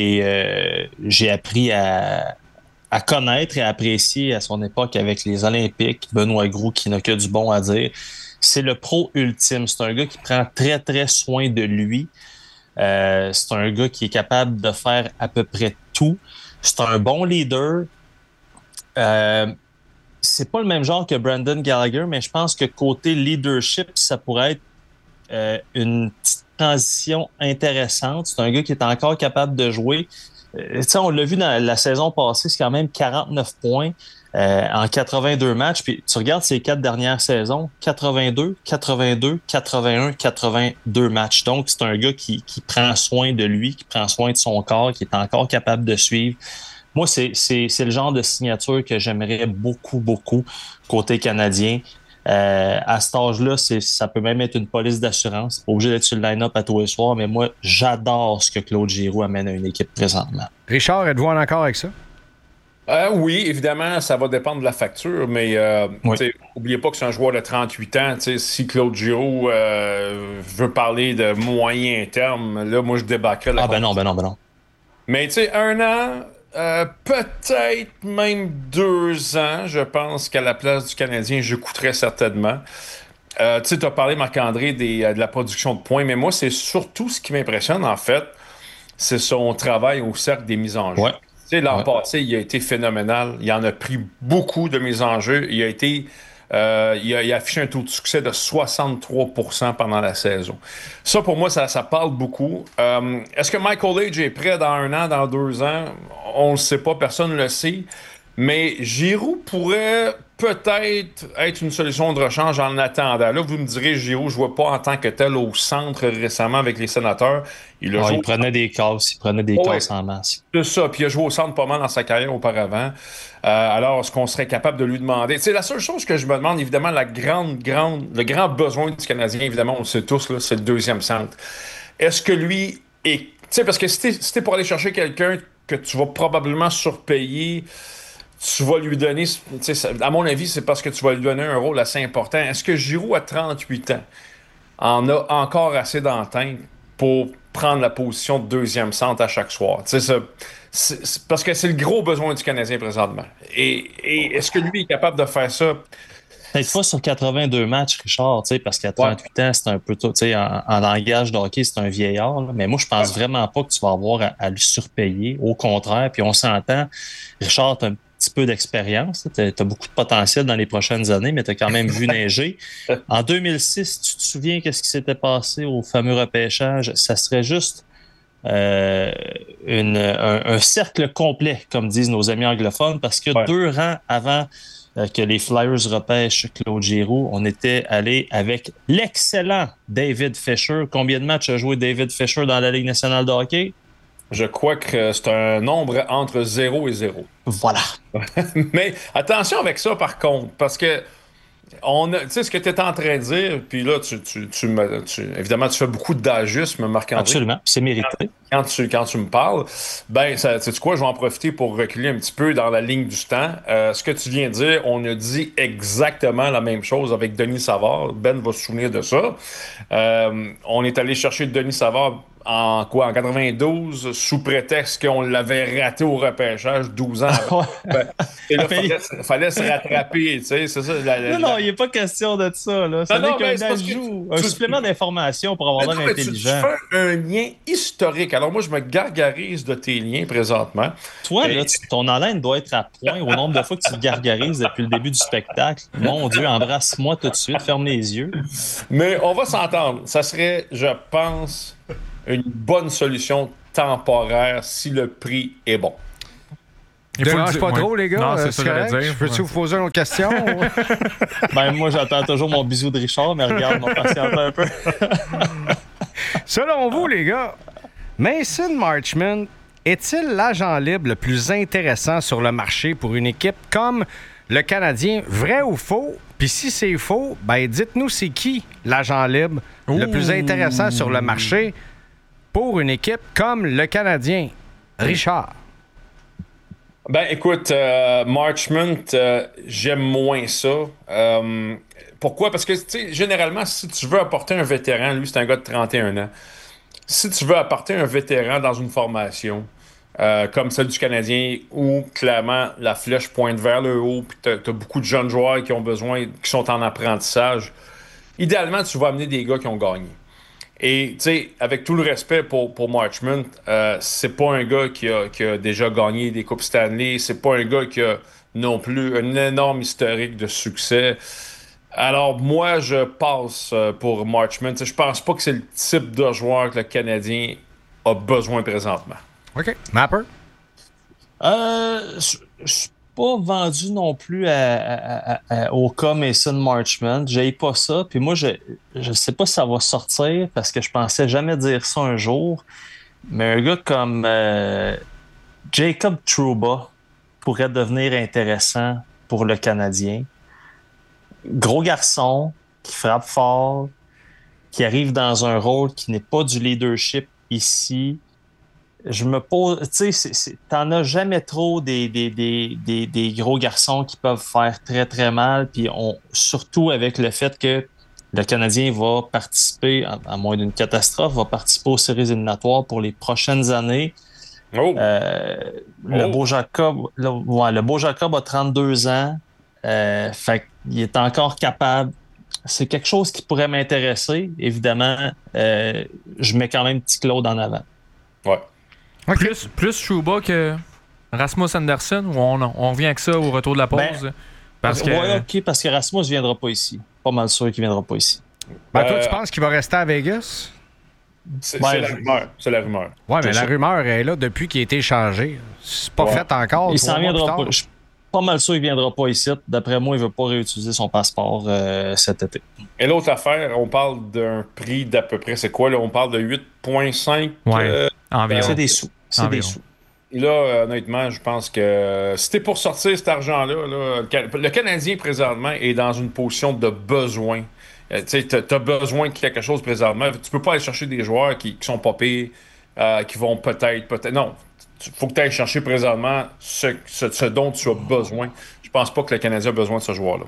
j'ai appris à connaître et à apprécier à son époque avec les Olympiques. Benoît Gros, qui n'a que du bon à dire. C'est le pro ultime. C'est un gars qui prend très, très soin de lui. C'est un gars qui est capable de faire à peu près tout. C'est un bon leader. C'est pas le même genre que Brendan Gallagher, mais je pense que côté leadership, ça pourrait être une petite transition intéressante. C'est un gars qui est encore capable de jouer. On l'a vu dans la saison passée, c'est quand même 49 points en 82 matchs. Puis tu regardes ces 4 dernières saisons, 82, 81, 82 matchs. Donc, c'est un gars qui prend soin de lui, qui prend soin de son corps, qui est encore capable de suivre. Moi, c'est le genre de signature que j'aimerais beaucoup, beaucoup côté canadien. À cet âge-là, ça peut même être une police d'assurance. C'est pas obligé d'être sur le line-up à tous les soirs, mais moi, j'adore ce que Claude Giroux amène à une équipe présentement. Richard, êtes-vous en accord avec ça? Oui, évidemment, ça va dépendre de la facture, mais n'oubliez pas que c'est un joueur de 38 ans. Si Claude Giroux veut parler de moyen terme, là, moi, je débarquerais la non. Mais tu sais, 1 an... peut-être même 2 ans, je pense qu'à la place du Canadien, je coûterais certainement. Tu sais, tu as parlé, Marc-André, de la production de points, mais moi, c'est surtout ce qui m'impressionne, en fait, c'est son travail au cercle des mises en jeu. Ouais. Tu sais, l'an passé, il a été phénoménal. Il en a pris beaucoup de mises en jeu. Il a été... il a affiché un taux de succès de 63% pendant la saison. Ça, pour moi, ça parle beaucoup. Est-ce que Michael Age est prêt dans 1 an, dans 2 ans? On ne le sait pas, personne ne le sait. Mais Giroux pourrait peut-être être une solution de rechange en attendant. Là, vous me direz, Giroux, je ne vois pas en tant que tel au centre récemment avec les Sénateurs. Il prenait des casses, en masse. C'est ça, puis il a joué au centre pas mal dans sa carrière auparavant. Alors, est-ce qu'on serait capable de lui demander? Tu sais, la seule chose que je me demande, évidemment, le grand besoin du Canadien, évidemment, on le sait tous, là, c'est le 2e centre. Est-ce que lui est... Tu sais, parce que si t'es pour aller chercher quelqu'un que tu vas probablement surpayer, tu vas lui donner... À mon avis, c'est parce que tu vas lui donner un rôle assez important. Est-ce que Giroux, à 38 ans, en a encore assez d'entente pour prendre la position de 2e centre à chaque soir? C'est parce que c'est le gros besoin du Canadien présentement. Et est-ce que lui est capable de faire ça? Peut-être pas sur 82 matchs, Richard, parce qu'à 38 ans, c'est un peu tôt. En langage de hockey, c'est un vieillard. Là, mais moi, je pense vraiment pas que tu vas avoir à le surpayer. Au contraire, puis on s'entend. Richard, tu as un petit peu d'expérience. Tu as beaucoup de potentiel dans les prochaines années, mais tu as quand même vu neiger. En 2006, tu te souviens qu'est-ce qui s'était passé au fameux repêchage? Ça serait juste un cercle complet, comme disent nos amis anglophones, parce que 2 rangs avant que les Flyers repêchent Claude Giroux, on était allé avec l'excellent David Fisher. Combien de matchs a joué David Fisher dans la Ligue nationale de hockey? Je crois que c'est un nombre entre 0 et 0. Voilà. Mais attention avec ça, par contre, parce que tu sais ce que tu es en train de dire, puis là, évidemment, tu fais beaucoup d'ajustes, Marc-André. Absolument, c'est mérité. Quand tu me parles, sais-tu quoi, je vais en profiter pour reculer un petit peu dans la ligne du temps. Ce que tu viens de dire, on a dit exactement la même chose avec Denis Savard. Ben va se souvenir de ça. On est allé chercher Denis Savard en 92, sous prétexte qu'on l'avait raté au repêchage 12 ans avant. Et là, fallait se rattraper, tu sais, c'est ça. Non, il n'est pas question de ça, là. Ça n'est qu'un ajout, un supplément d'information pour avoir l'air intelligent. Tu fais un lien historique. Alors moi, je me gargarise de tes liens présentement. Toi, là, ton haleine doit être à point au nombre de fois que tu te gargarises depuis le début du spectacle. Mon Dieu, embrasse-moi tout de suite, ferme les yeux. Mais on va s'entendre. Ça serait, je pense, une bonne solution temporaire si le prix est bon. Il dérange pas trop, les gars. Non, c'est ça que j'allais dire. Peux-tu vous poser une autre question? Ben, moi, j'attends toujours mon bisou de Richard, mais regarde, on patiente un peu. Selon vous, les gars, Mason Marchment est-il l'agent libre le plus intéressant sur le marché pour une équipe comme le Canadien? Vrai ou faux? Puis si c'est faux, ben dites-nous c'est qui l'agent libre le plus intéressant sur le marché pour une équipe comme le Canadien? Richard. Ben écoute, Marchment, j'aime moins ça. Pourquoi? Parce que, tu sais, généralement, si tu veux apporter un vétéran, lui, c'est un gars de 31 ans. Si tu veux apporter un vétéran dans une formation comme celle du Canadien, où clairement la flèche pointe vers le haut, puis t'as beaucoup de jeunes joueurs qui ont besoin, qui sont en apprentissage, idéalement, tu vas amener des gars qui ont gagné. Et, tu sais, avec tout le respect pour Marchment, c'est pas un gars qui a déjà gagné des Coupes Stanley, c'est pas un gars qui a non plus un énorme historique de succès. Alors, moi, je passe pour Marchment. Je pense pas que c'est le type de joueur que le Canadien a besoin présentement. OK. Mapper? Je suis pas vendu non plus au cas Mason Marchment. J'aille pas ça. Puis moi, je sais pas si ça va sortir parce que je pensais jamais dire ça un jour. Mais un gars comme Jacob Trouba pourrait devenir intéressant pour le Canadien. Gros garçon, qui frappe fort, qui arrive dans un rôle qui n'est pas du leadership ici. Je me pose, tu sais, t'en as jamais trop des gros garçons qui peuvent faire très très mal, puis surtout avec le fait que le Canadien va participer, à moins d'une catastrophe, va participer aux séries éliminatoires pour les prochaines années. Le beau Jacob a 32 ans, fait qu'il est encore capable. C'est quelque chose qui pourrait m'intéresser. Évidemment, je mets quand même petit Claude en avant. Ouais. Okay. Plus Trouba que Rasmus Andersson, ou on revient avec ça au retour de la pause? Parce que Rasmus ne viendra pas ici. Pas mal sûr qu'il ne viendra pas ici. Toi, tu penses qu'il va rester à Vegas? C'est la rumeur. C'est la rumeur. Oui, mais la rumeur est là depuis qu'il a été échangé. C'est pas fait encore. Il s'en viendra pas. Je suis pas mal sûr qu'il ne viendra pas ici. D'après moi, il ne veut pas réutiliser son passeport cet été. Et l'autre affaire, on parle d'un prix d'à peu près, c'est quoi? Là? On parle de 8,5. Environ. C'est des sous. C'est des sous. Là, honnêtement, je pense que si t'es pour sortir cet argent-là, le Canadien, présentement, est dans une position de besoin. Tu as besoin de quelque chose présentement. Tu peux pas aller chercher des joueurs qui sont pas pires, qui vont peut-être... Non, il faut que tu ailles chercher présentement ce dont tu as besoin. Je pense pas que le Canadien a besoin de ce joueur-là.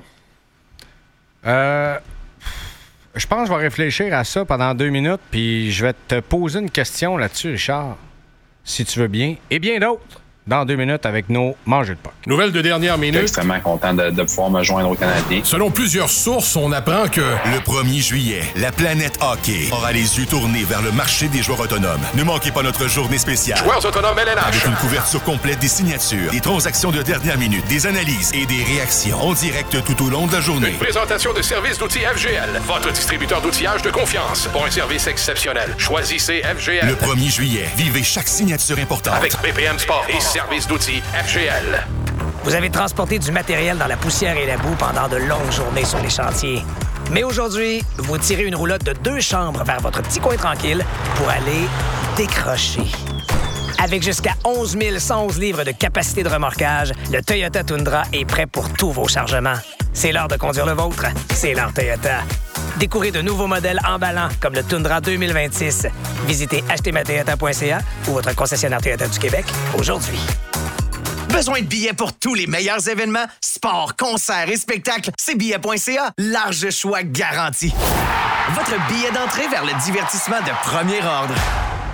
Je pense que je vais réfléchir à ça pendant 2 minutes, puis je vais te poser une question là-dessus, Richard, si tu veux bien, et bien d'autres, dans 2 minutes avec nos Mangeux de Puck. Nouvelle de dernière minute. Je suis extrêmement content de pouvoir me joindre aux Canadiens. Selon plusieurs sources, on apprend que... Le 1er juillet, la planète hockey aura les yeux tournés vers le marché des joueurs autonomes. Ne manquez pas notre journée spéciale. Joueurs autonomes LNH. Avec une couverture complète des signatures, des transactions de dernière minute, des analyses et des réactions en direct tout au long de la journée. Une présentation de services d'outils FGL, votre distributeur d'outillage de confiance. Pour un service exceptionnel, choisissez FGL. Le 1er juillet, vivez chaque signature importante. Avec BPM Sport et services d'outils FGL. Vous avez transporté du matériel dans la poussière et la boue pendant de longues journées sur les chantiers. Mais aujourd'hui, vous tirez une roulotte de 2 chambres vers votre petit coin tranquille pour aller décrocher. Avec jusqu'à 11 111 livres de capacité de remorquage, le Toyota Tundra est prêt pour tous vos chargements. C'est l'heure de conduire le vôtre. C'est l'heure Toyota. Découvrez de nouveaux modèles emballants comme le Tundra 2026. Visitez achetezmatoyota.ca ou votre concessionnaire Toyota du Québec aujourd'hui. Besoin de billets pour tous les meilleurs événements, sports, concerts et spectacles? C'est billets.ca. Large choix garanti. Votre billet d'entrée vers le divertissement de premier ordre.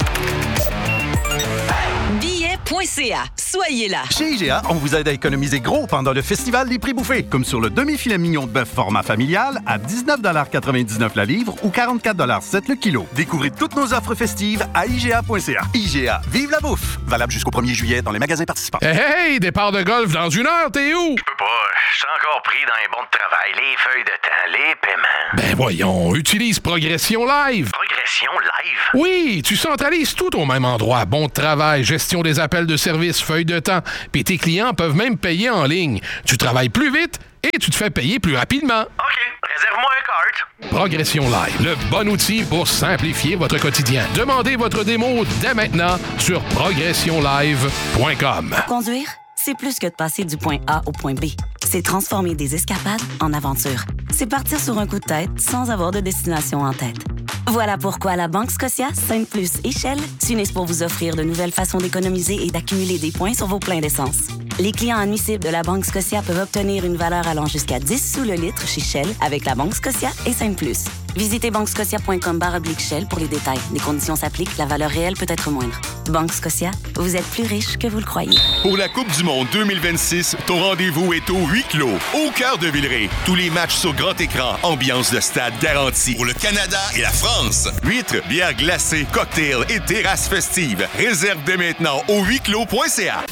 IGA.ca. Soyez là. Chez IGA, on vous aide à économiser gros pendant le festival des prix bouffés, comme sur le demi-filet mignon de bœuf format familial à 19,99 la livre ou 44,7 le kilo. Découvrez toutes nos offres festives à IGA.ca. IGA, vive la bouffe! Valable jusqu'au 1er juillet dans les magasins participants. Hey, départ de golf dans 1 heure, t'es où? Je peux pas, je suis encore pris dans les bons de travail, les feuilles de temps, les paiements. Ben voyons, utilise Progression Live. Progression Live? Oui, tu centralises tout au même endroit. Bon de travail, gestion des appels de service, feuilles de temps. Puis tes clients peuvent même payer en ligne. Tu travailles plus vite et tu te fais payer plus rapidement. OK, réserve-moi un cart. Progression Live, le bon outil pour simplifier votre quotidien. Demandez votre démo dès maintenant sur progressionlive.com. Conduire, c'est plus que de passer du point A au point B. C'est transformer des escapades en aventures. C'est partir sur un coup de tête sans avoir de destination en tête. Voilà pourquoi la Banque Scotia, Sainte-Plus et Shell s'unissent pour vous offrir de nouvelles façons d'économiser et d'accumuler des points sur vos pleins d'essence. Les clients admissibles de la Banque Scotia peuvent obtenir une valeur allant jusqu'à 10 sous le litre chez Shell avec la Banque Scotia et Sainte-Plus. Visitez banquescotia.com/Shell pour les détails. Les conditions s'appliquent, la valeur réelle peut être moindre. Banque Scotia, vous êtes plus riche que vous le croyez. Pour la Coupe du Monde 2026, ton rendez-vous est au huis clos, au cœur de Villeray. Tous les matchs sur grand écran, ambiance de stade garantie. Pour le Canada et la France, huîtres, bières glacées, cocktails et terrasses festives. Réserve dès maintenant au huisclos.ca.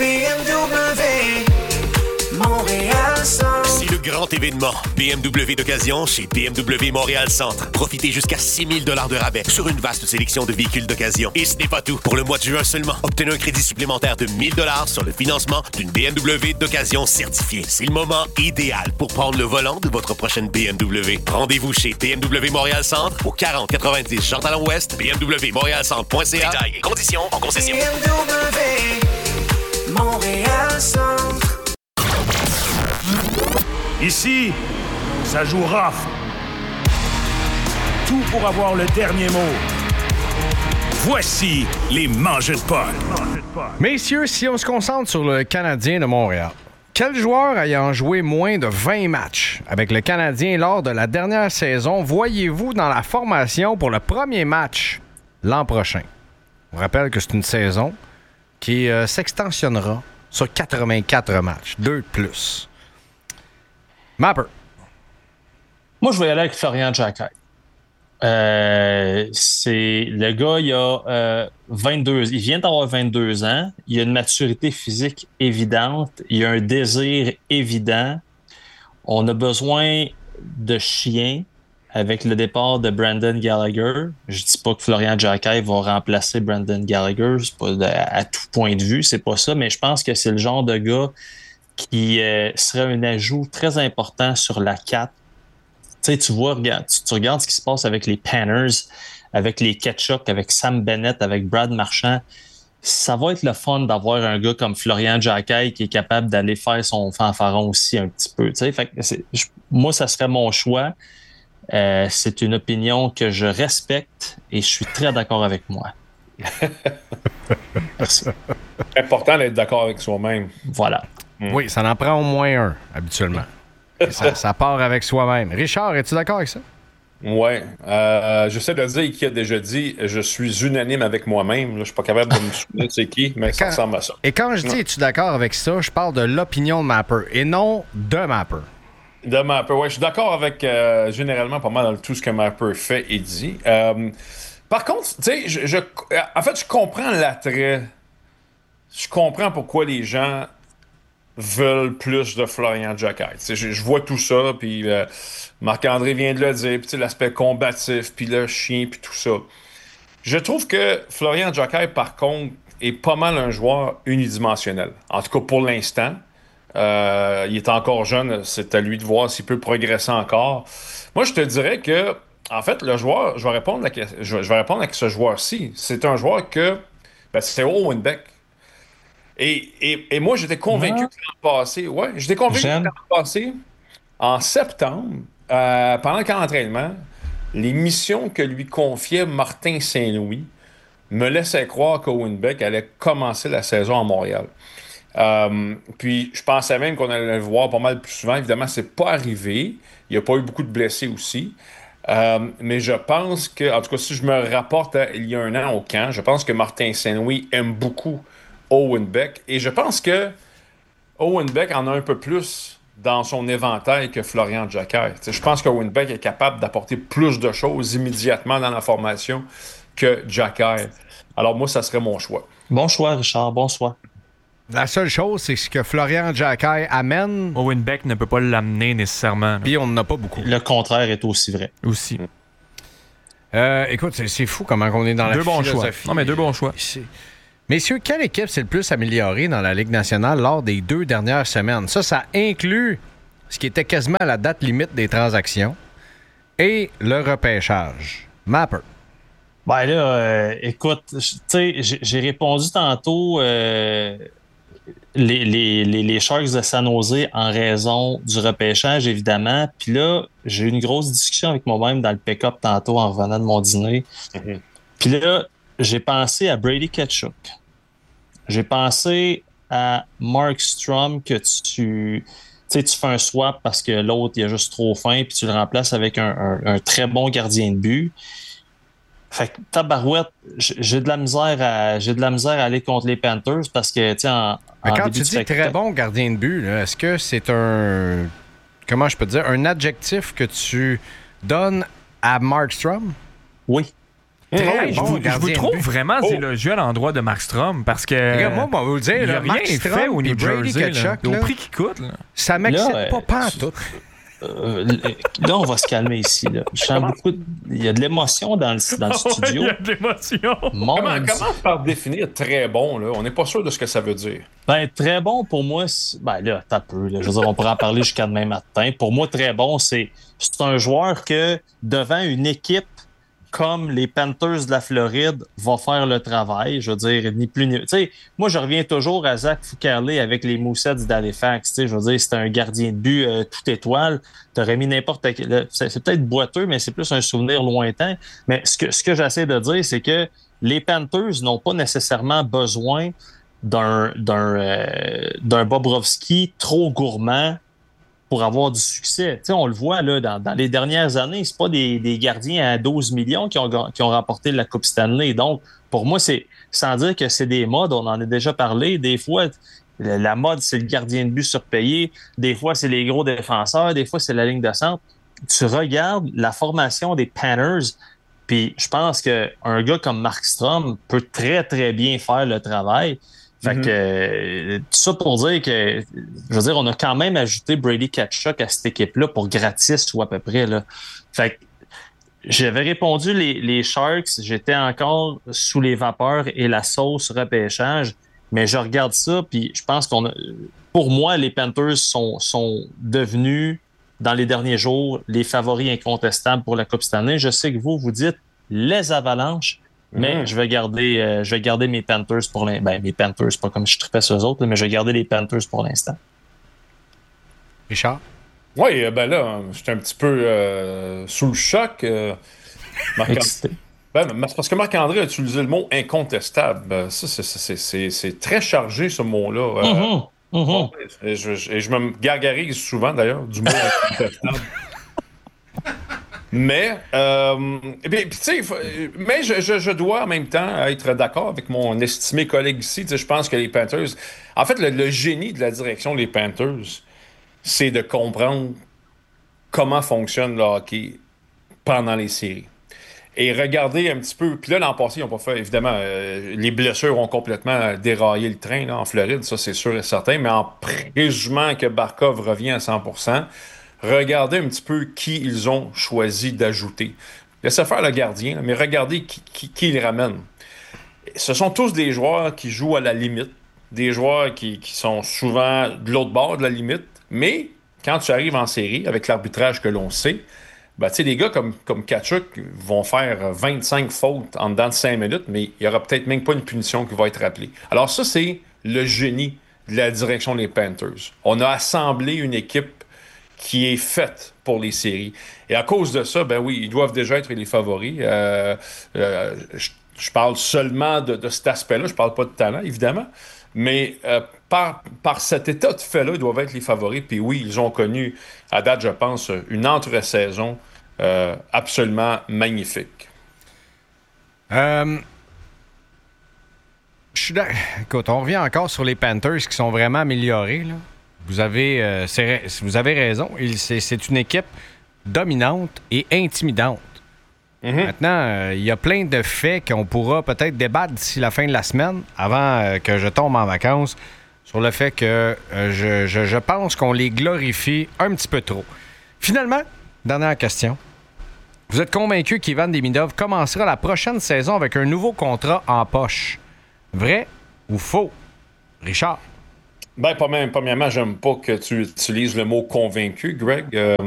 BMW Montréal Centre. C'est le grand événement BMW d'occasion chez BMW Montréal Centre. Profitez jusqu'à 6 000 $ de rabais sur une vaste sélection de véhicules d'occasion. Et ce n'est pas tout. Pour le mois de juin seulement, obtenez un crédit supplémentaire de 1 000 $ sur le financement d'une BMW d'occasion certifiée. C'est le moment idéal pour prendre le volant de votre prochaine BMW. Rendez-vous chez BMW Montréal Centre au 4090 Jean Talon Ouest, bmwmontrealcentre.ca. Détails et conditions en concession. BMW Montréal Centre. Ici, ça joue rough. Tout pour avoir le dernier mot. Voici les Mangeux de Paul. Messieurs, si on se concentre sur le Canadien de Montréal, quel joueur ayant joué moins de 20 matchs avec le Canadien lors de la dernière saison voyez-vous dans la formation pour le premier match l'an prochain? On rappelle que c'est une saison qui s'extensionnera sur 84 matchs, 2 de plus. Mapper. Moi, je vais y aller avec Florian Jacquet. Le gars, il a 22, il vient d'avoir 22 ans. Il a une maturité physique évidente. Il a un désir évident. On a besoin de chiens avec le départ de Brendan Gallagher. Je dis pas que Florian Jacquet va remplacer Brendan Gallagher. C'est pas à tout point de vue, c'est pas ça. Mais je pense que c'est le genre de gars qui serait un ajout très important sur la 4. Tu sais, tu regardes ce qui se passe avec les Panners, avec les Ketchuk, avec Sam Bennett, avec Brad Marchand. Ça va être le fun d'avoir un gars comme Florian Jacquet qui est capable d'aller faire son fanfaron aussi un petit peu. Tu sais, fait que moi, ça serait mon choix. C'est une opinion que je respecte et je suis très d'accord avec moi. Merci. C'est important d'être d'accord avec soi-même. Voilà. Oui, ça en prend au moins un, habituellement. Ça part avec soi-même. Richard, es-tu d'accord avec ça? Oui. J'essaie de dire qui a déjà dit « Je suis unanime avec moi-même ». Je ne suis pas capable de me souvenir de c'est qui, mais ça ressemble à ça. Et quand je dis « Es-tu d'accord avec ça », je parle de l'opinion de Mapper et non de Mapper. De Mapper, oui. Je suis d'accord avec généralement pas mal dans tout ce que Mapper fait et dit. Par contre, tu sais, en fait, je comprends l'attrait. Je comprends pourquoi les gens veulent plus de Florian Jacquet. Je vois tout ça, puis Marc-André vient de le dire, puis l'aspect combatif, puis le chien, puis tout ça. Je trouve que Florian Jacquet, par contre, est pas mal un joueur unidimensionnel. En tout cas, pour l'instant. Il est encore jeune, c'est à lui de voir s'il peut progresser encore. Moi, je te dirais que, en fait, le joueur, je vais répondre à ce joueur-ci. C'est un joueur que, c'est Owen Beck. Et moi, j'étais convaincu que l'an passé, en septembre, pendant le camp d'entraînement, les missions que lui confiait Martin Saint-Louis me laissaient croire qu'Owen Beck allait commencer la saison à Montréal. Puis je pensais même qu'on allait le voir pas mal plus souvent. Évidemment, c'est pas arrivé. Il n'y a pas eu beaucoup de blessés aussi. Mais je pense que, en tout cas, si je me rapporte à il y a un an au camp, je pense que Martin Saint-Louis aime beaucoup Owen Beck. Et je pense que Owen Beck en a un peu plus dans son éventail que Florian Jacquet. Je pense qu'Owen Beck est capable d'apporter plus de choses immédiatement dans la formation que Jacquet. Alors moi, ça serait mon choix. Bon choix, Richard. Bon choix. La seule chose, c'est ce que Florian Jacquet amène. Owen Beck ne peut pas l'amener nécessairement. Puis on n'en a pas beaucoup. Le contraire est aussi vrai. Aussi. Écoute, c'est fou comment on est dans la philosophie. Choix. Non, mais deux bons choix. Messieurs, quelle équipe s'est le plus améliorée dans la Ligue nationale lors des 2 dernières semaines? Ça inclut ce qui était quasiment à la date limite des transactions et le repêchage. Mapper. Ben là, écoute, tu sais, j'ai répondu tantôt les Sharks de San Jose en raison du repêchage, évidemment. Puis là, j'ai eu une grosse discussion avec moi-même dans le pick-up tantôt en revenant de mon dîner. Mm-hmm. Puis là, j'ai pensé à Brady Tkachuk. J'ai pensé à Mark Strom que tu fais un swap parce que l'autre, il est juste trop fin, puis tu le remplaces avec un très bon gardien de but. Fait que tabarouette, j'ai de la misère à aller contre les Panthers parce que, tu sais, quand tu dis très bon gardien de but, là, est-ce que c'est comment je peux dire, un adjectif que tu donnes à Mark Strom? Oui. Je vous trouve vraiment élogieux à l'endroit de Mark Strom parce que. Regarde, moi, on va vous dire, il a rien Mark Strom fait au New Jersey. Au là, prix qu'il coûte. Là. Ça m'excite pas en tout. Là, on va se calmer ici. Là. Je sens beaucoup. Il y a de l'émotion dans le studio. Il y a de l'émotion. Comment par définir très bon? Là? On n'est pas sûr de ce que ça veut dire. Ben, très bon, pour moi, ben là, t'as peu. Là. Je veux dire, on pourra en parler jusqu'à demain matin. Pour moi, très bon, c'est un joueur que, devant une équipe comme les Panthers de la Floride, va faire le travail. Je veux dire, ni plus ni... Tu sais, moi, je reviens toujours à Zach Fucale avec les Moussets d'Halifax. Tu sais, je veux dire, c'était un gardien de but toute étoile. T'aurais mis n'importe quel... C'est peut-être boiteux, mais c'est plus un souvenir lointain. Mais ce que j'essaie de dire, c'est que les Panthers n'ont pas nécessairement besoin d'un Bobrovsky trop gourmand pour avoir du succès. Tu sais, on le voit là, dans les dernières années, c'est pas des gardiens à 12 millions qui ont remporté la Coupe Stanley. Donc, pour moi, c'est sans dire que c'est des modes, on en a déjà parlé. Des fois, la mode, c'est le gardien de but surpayé. Des fois, c'est les gros défenseurs. Des fois, c'est la ligne de centre. Tu regardes la formation des Panthers, puis je pense qu'un gars comme Mark Strom peut très, très bien faire le travail. Fait que, tout ça pour dire que, je veux dire, on a quand même ajouté Brady Tkachuk à cette équipe-là pour gratis ou à peu près, là. Fait que, j'avais répondu les Sharks, j'étais encore sous les vapeurs et la sauce repêchage, mais je regarde ça, puis je pense pour moi, les Panthers sont devenus, dans les derniers jours, les favoris incontestables pour la Coupe Stanley. Je sais que vous dites les Avalanches, mais je vais garder mes Panthers pour l'instant. Ben, mes Panthers, pas comme je tripais sur eux autres, mais je vais garder les Panthers pour l'instant. Richard? Oui, ben là, j'étais un petit peu sous le choc. C'est parce que Marc-André a utilisé le mot incontestable. Ça, c'est très chargé, ce mot-là. Et je me gargarise souvent, d'ailleurs, du mot incontestable. Mais, je dois en même temps être d'accord avec mon estimé collègue ici. Je pense que les Panthers... En fait, le génie de la direction des Panthers, c'est de comprendre comment fonctionne le hockey pendant les séries. Et regardez un petit peu... Puis là, l'an passé, ils n'ont pas fait... Évidemment, les blessures ont complètement déraillé le train là, en Floride, ça c'est sûr et certain. Mais en présumant que Barkov revient à 100%, regardez un petit peu qui ils ont choisi d'ajouter. Laissez faire le gardien, là, mais regardez qui ils ramènent. Ce sont tous des joueurs qui jouent à la limite, des joueurs qui sont souvent de l'autre bord de la limite, mais quand tu arrives en série, avec l'arbitrage que l'on sait, ben, tu sais, des gars comme Tkachuk vont faire 25 fautes en dedans de 5 minutes, mais il n'y aura peut-être même pas une punition qui va être rappelée. Alors ça, c'est le génie de la direction des Panthers. On a assemblé une équipe qui est faite pour les séries. Et à cause de ça, ben oui, ils doivent déjà être les favoris. Je parle seulement de cet aspect-là. Je parle pas de talent, évidemment. Mais par cet état de fait-là, ils doivent être les favoris. Puis oui, ils ont connu, à date, je pense, une entre-saison absolument magnifique. Je Écoute, on revient encore sur les Panthers qui sont vraiment améliorés. Là. Vous avez raison. C'est une équipe dominante et intimidante. Maintenant, il y a plein de faits qu'on pourra peut-être débattre d'ici la fin de la semaine, avant que je tombe en vacances, sur le fait que je pense qu'on les glorifie un petit peu trop. Finalement, dernière question. Vous êtes convaincu qu'Ivan Demidov commencera la prochaine saison avec un nouveau contrat en poche? Vrai ou faux? Richard? Ben, premièrement, j'aime pas que tu utilises le mot convaincu, Greg.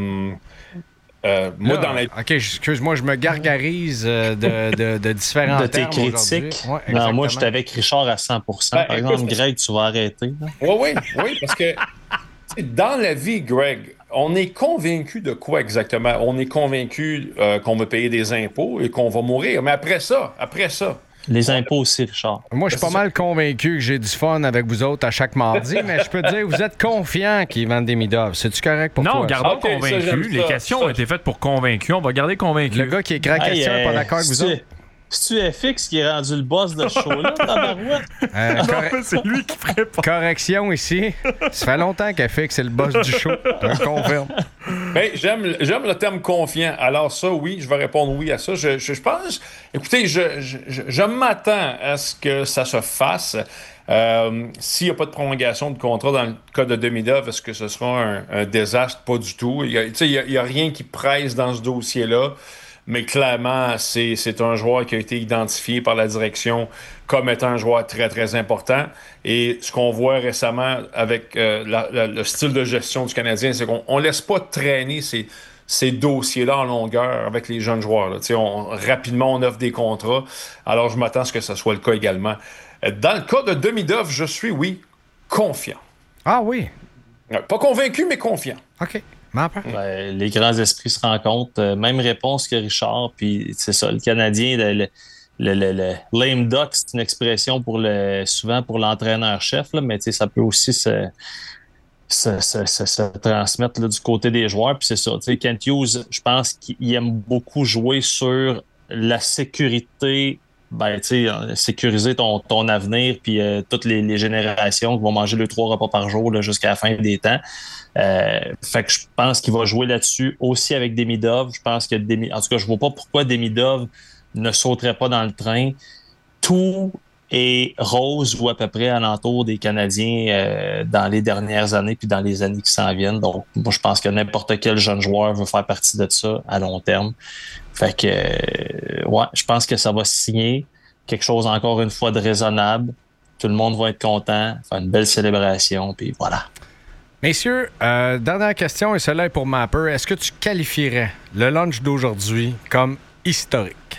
Moi, dans la... OK, excuse-moi, je me gargarise de différents de tes termes critiques. Ouais, non, moi, je suis avec Richard à 100%. Par exemple, Greg, tu vas arrêter. Oui, parce que dans la vie, Greg, on est convaincu de quoi exactement? On est convaincu qu'on va payer des impôts et qu'on va mourir. Mais après ça... Les impôts aussi, Richard. Moi, je suis pas mal convaincu que j'ai du fun avec vous autres à chaque mardi, mais je peux te dire, vous êtes confiants qu'Ivan Demidov. C'est-tu correct pour toi? Non, gardons convaincu. Les questions ont été faites pour convaincu. On va garder convaincu. Le gars qui écrit la question n'est pas d'accord avec vous autres. C'est-tu FX qui est rendu le boss de ce show-là, tabarouette? C'est lui qui ferait pas. Correction ici. Ça fait longtemps qu'FX est le boss du show. Je le confirme. Ben, j'aime le terme confiant. Alors ça, oui, je vais répondre oui à ça. Je pense... Écoutez, je m'attends à ce que ça se fasse. S'il n'y a pas de prolongation de contrat dans le cas de Demidov, est-ce que ce sera un désastre? Pas du tout. Il n'y a rien qui presse dans ce dossier-là. Mais clairement, c'est un joueur qui a été identifié par la direction comme étant un joueur très, très important. Et ce qu'on voit récemment avec le style de gestion du Canadien, c'est qu'on ne laisse pas traîner ces dossiers-là en longueur avec les jeunes joueurs. Là. Rapidement, on offre des contrats. Alors, je m'attends à ce que ce soit le cas également. Dans le cas de Demidov, je suis, oui, confiant. Ah oui? Pas convaincu, mais confiant. OK. Ouais, les grands esprits se rencontrent. Même réponse que Richard. Puis c'est ça, le Canadien, le lame duck, c'est une expression souvent pour l'entraîneur-chef, là, mais ça peut aussi se transmettre là, du côté des joueurs. Puis c'est ça. Kent Hughes, je pense qu'il aime beaucoup jouer sur la sécurité. Sécuriser ton avenir, puis toutes les générations qui vont manger 2-3 repas par jour là, jusqu'à la fin des temps. Fait que je pense qu'il va jouer là-dessus aussi avec Demidov. Je pense que en tout cas, je vois pas pourquoi Demidov ne sauterait pas dans le train. Tout est rose ou à peu près alentour des Canadiens dans les dernières années puis dans les années qui s'en viennent. Donc, moi, je pense que n'importe quel jeune joueur veut faire partie de ça à long terme. Fait que, je pense que ça va signer quelque chose encore une fois de raisonnable. Tout le monde va être content, faire une belle célébration, puis voilà. Messieurs, dernière question, et celle-là est pour Mapper. Est-ce que tu qualifierais le lunch d'aujourd'hui comme historique?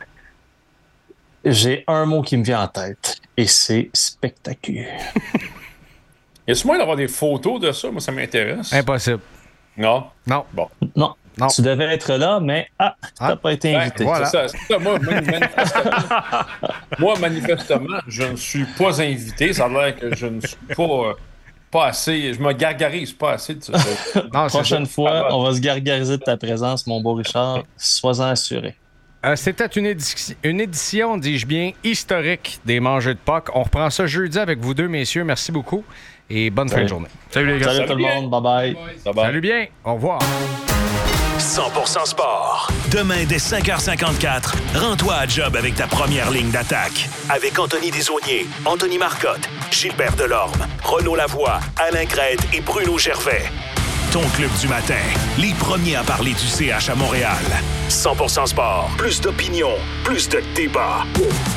J'ai un mot qui me vient en tête, et c'est spectaculaire. Y a-t-il moyen d'avoir des photos de ça? Moi, ça m'intéresse. Impossible. Non? Non. Bon. Non. Tu devais être là, mais t'as pas été invité. Voilà. C'est ça. Moi, manifestement, je ne suis pas invité. Ça a l'air que je ne suis pas assez. Je me gargarise pas assez de ça. La prochaine fois, on va se gargariser de ta présence, mon beau Richard. Sois-en assuré. C'était une édition, dis-je bien, historique des Mangeux de Puck. On reprend ça jeudi avec vous deux, messieurs. Merci beaucoup et bonne fin de journée. Salut les gars. Salut tout le monde. Bye-bye. Salut bien. Au revoir. 100% sport. Demain, dès 5h54, rends-toi à job avec ta première ligne d'attaque. Avec Anthony Desaulniers, Anthony Marcotte, Gilbert Delorme, Renaud Lavoie, Alain Crête et Bruno Gervais. Ton club du matin, les premiers à parler du CH à Montréal. 100% sport. Plus d'opinion, plus de débat.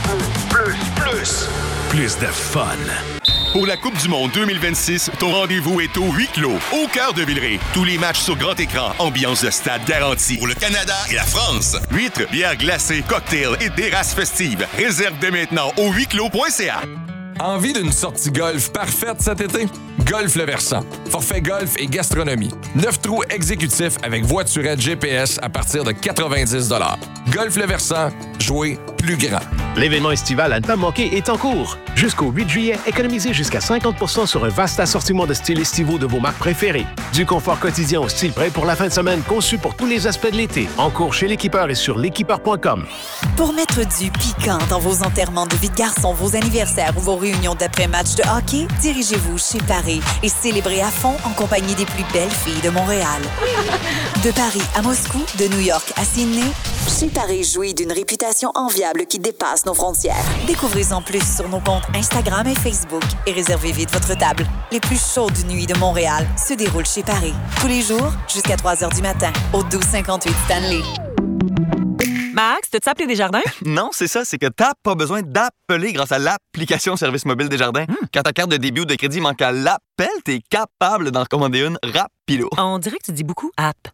Plus de fun. Pour la Coupe du monde 2026, ton rendez-vous est au huis clos, au cœur de Villeray. Tous les matchs sur grand écran, ambiance de stade garantie. Pour le Canada et la France, huîtres, bières glacées, cocktails et terrasses festives. Réserve dès maintenant au huisclos.ca. Envie d'une sortie golf parfaite cet été? Golf Le Versant. Forfait golf et gastronomie. 9 trous exécutifs avec voiturette GPS à partir de 90 $. Golf Le Versant, jouer plus grand. L'événement estival à ne pas manquer est en cours. Jusqu'au 8 juillet, économisez jusqu'à 50% sur un vaste assortiment de styles estivaux de vos marques préférées. Du confort quotidien au style prêt pour la fin de semaine, conçu pour tous les aspects de l'été. En cours chez l'équipeur et sur l'équipeur.com. Pour mettre du piquant dans vos enterrements de vie de garçon, vos anniversaires ou vos réunions d'après-match de hockey, dirigez-vous chez Paris et célébrez à fond en compagnie des plus belles filles de Montréal. De Paris à Moscou, de New York à Sydney, chez Paris jouit d'une réputation enviable qui dépasse nos frontières. Découvrez-en plus sur nos comptes Instagram et Facebook et réservez vite votre table. Les plus chaudes nuits de Montréal se déroulent chez Paris. Tous les jours, jusqu'à 3h du matin, au 1258 Stanley. Max, t'as-tu appelé Desjardins? Non, c'est ça, c'est que t'as pas besoin d'appeler grâce à l'application Service mobile Desjardins. Quand ta carte de débit ou de crédit manque à l'appel, t'es capable d'en recommander une rapido. On dirait que tu dis beaucoup « app ».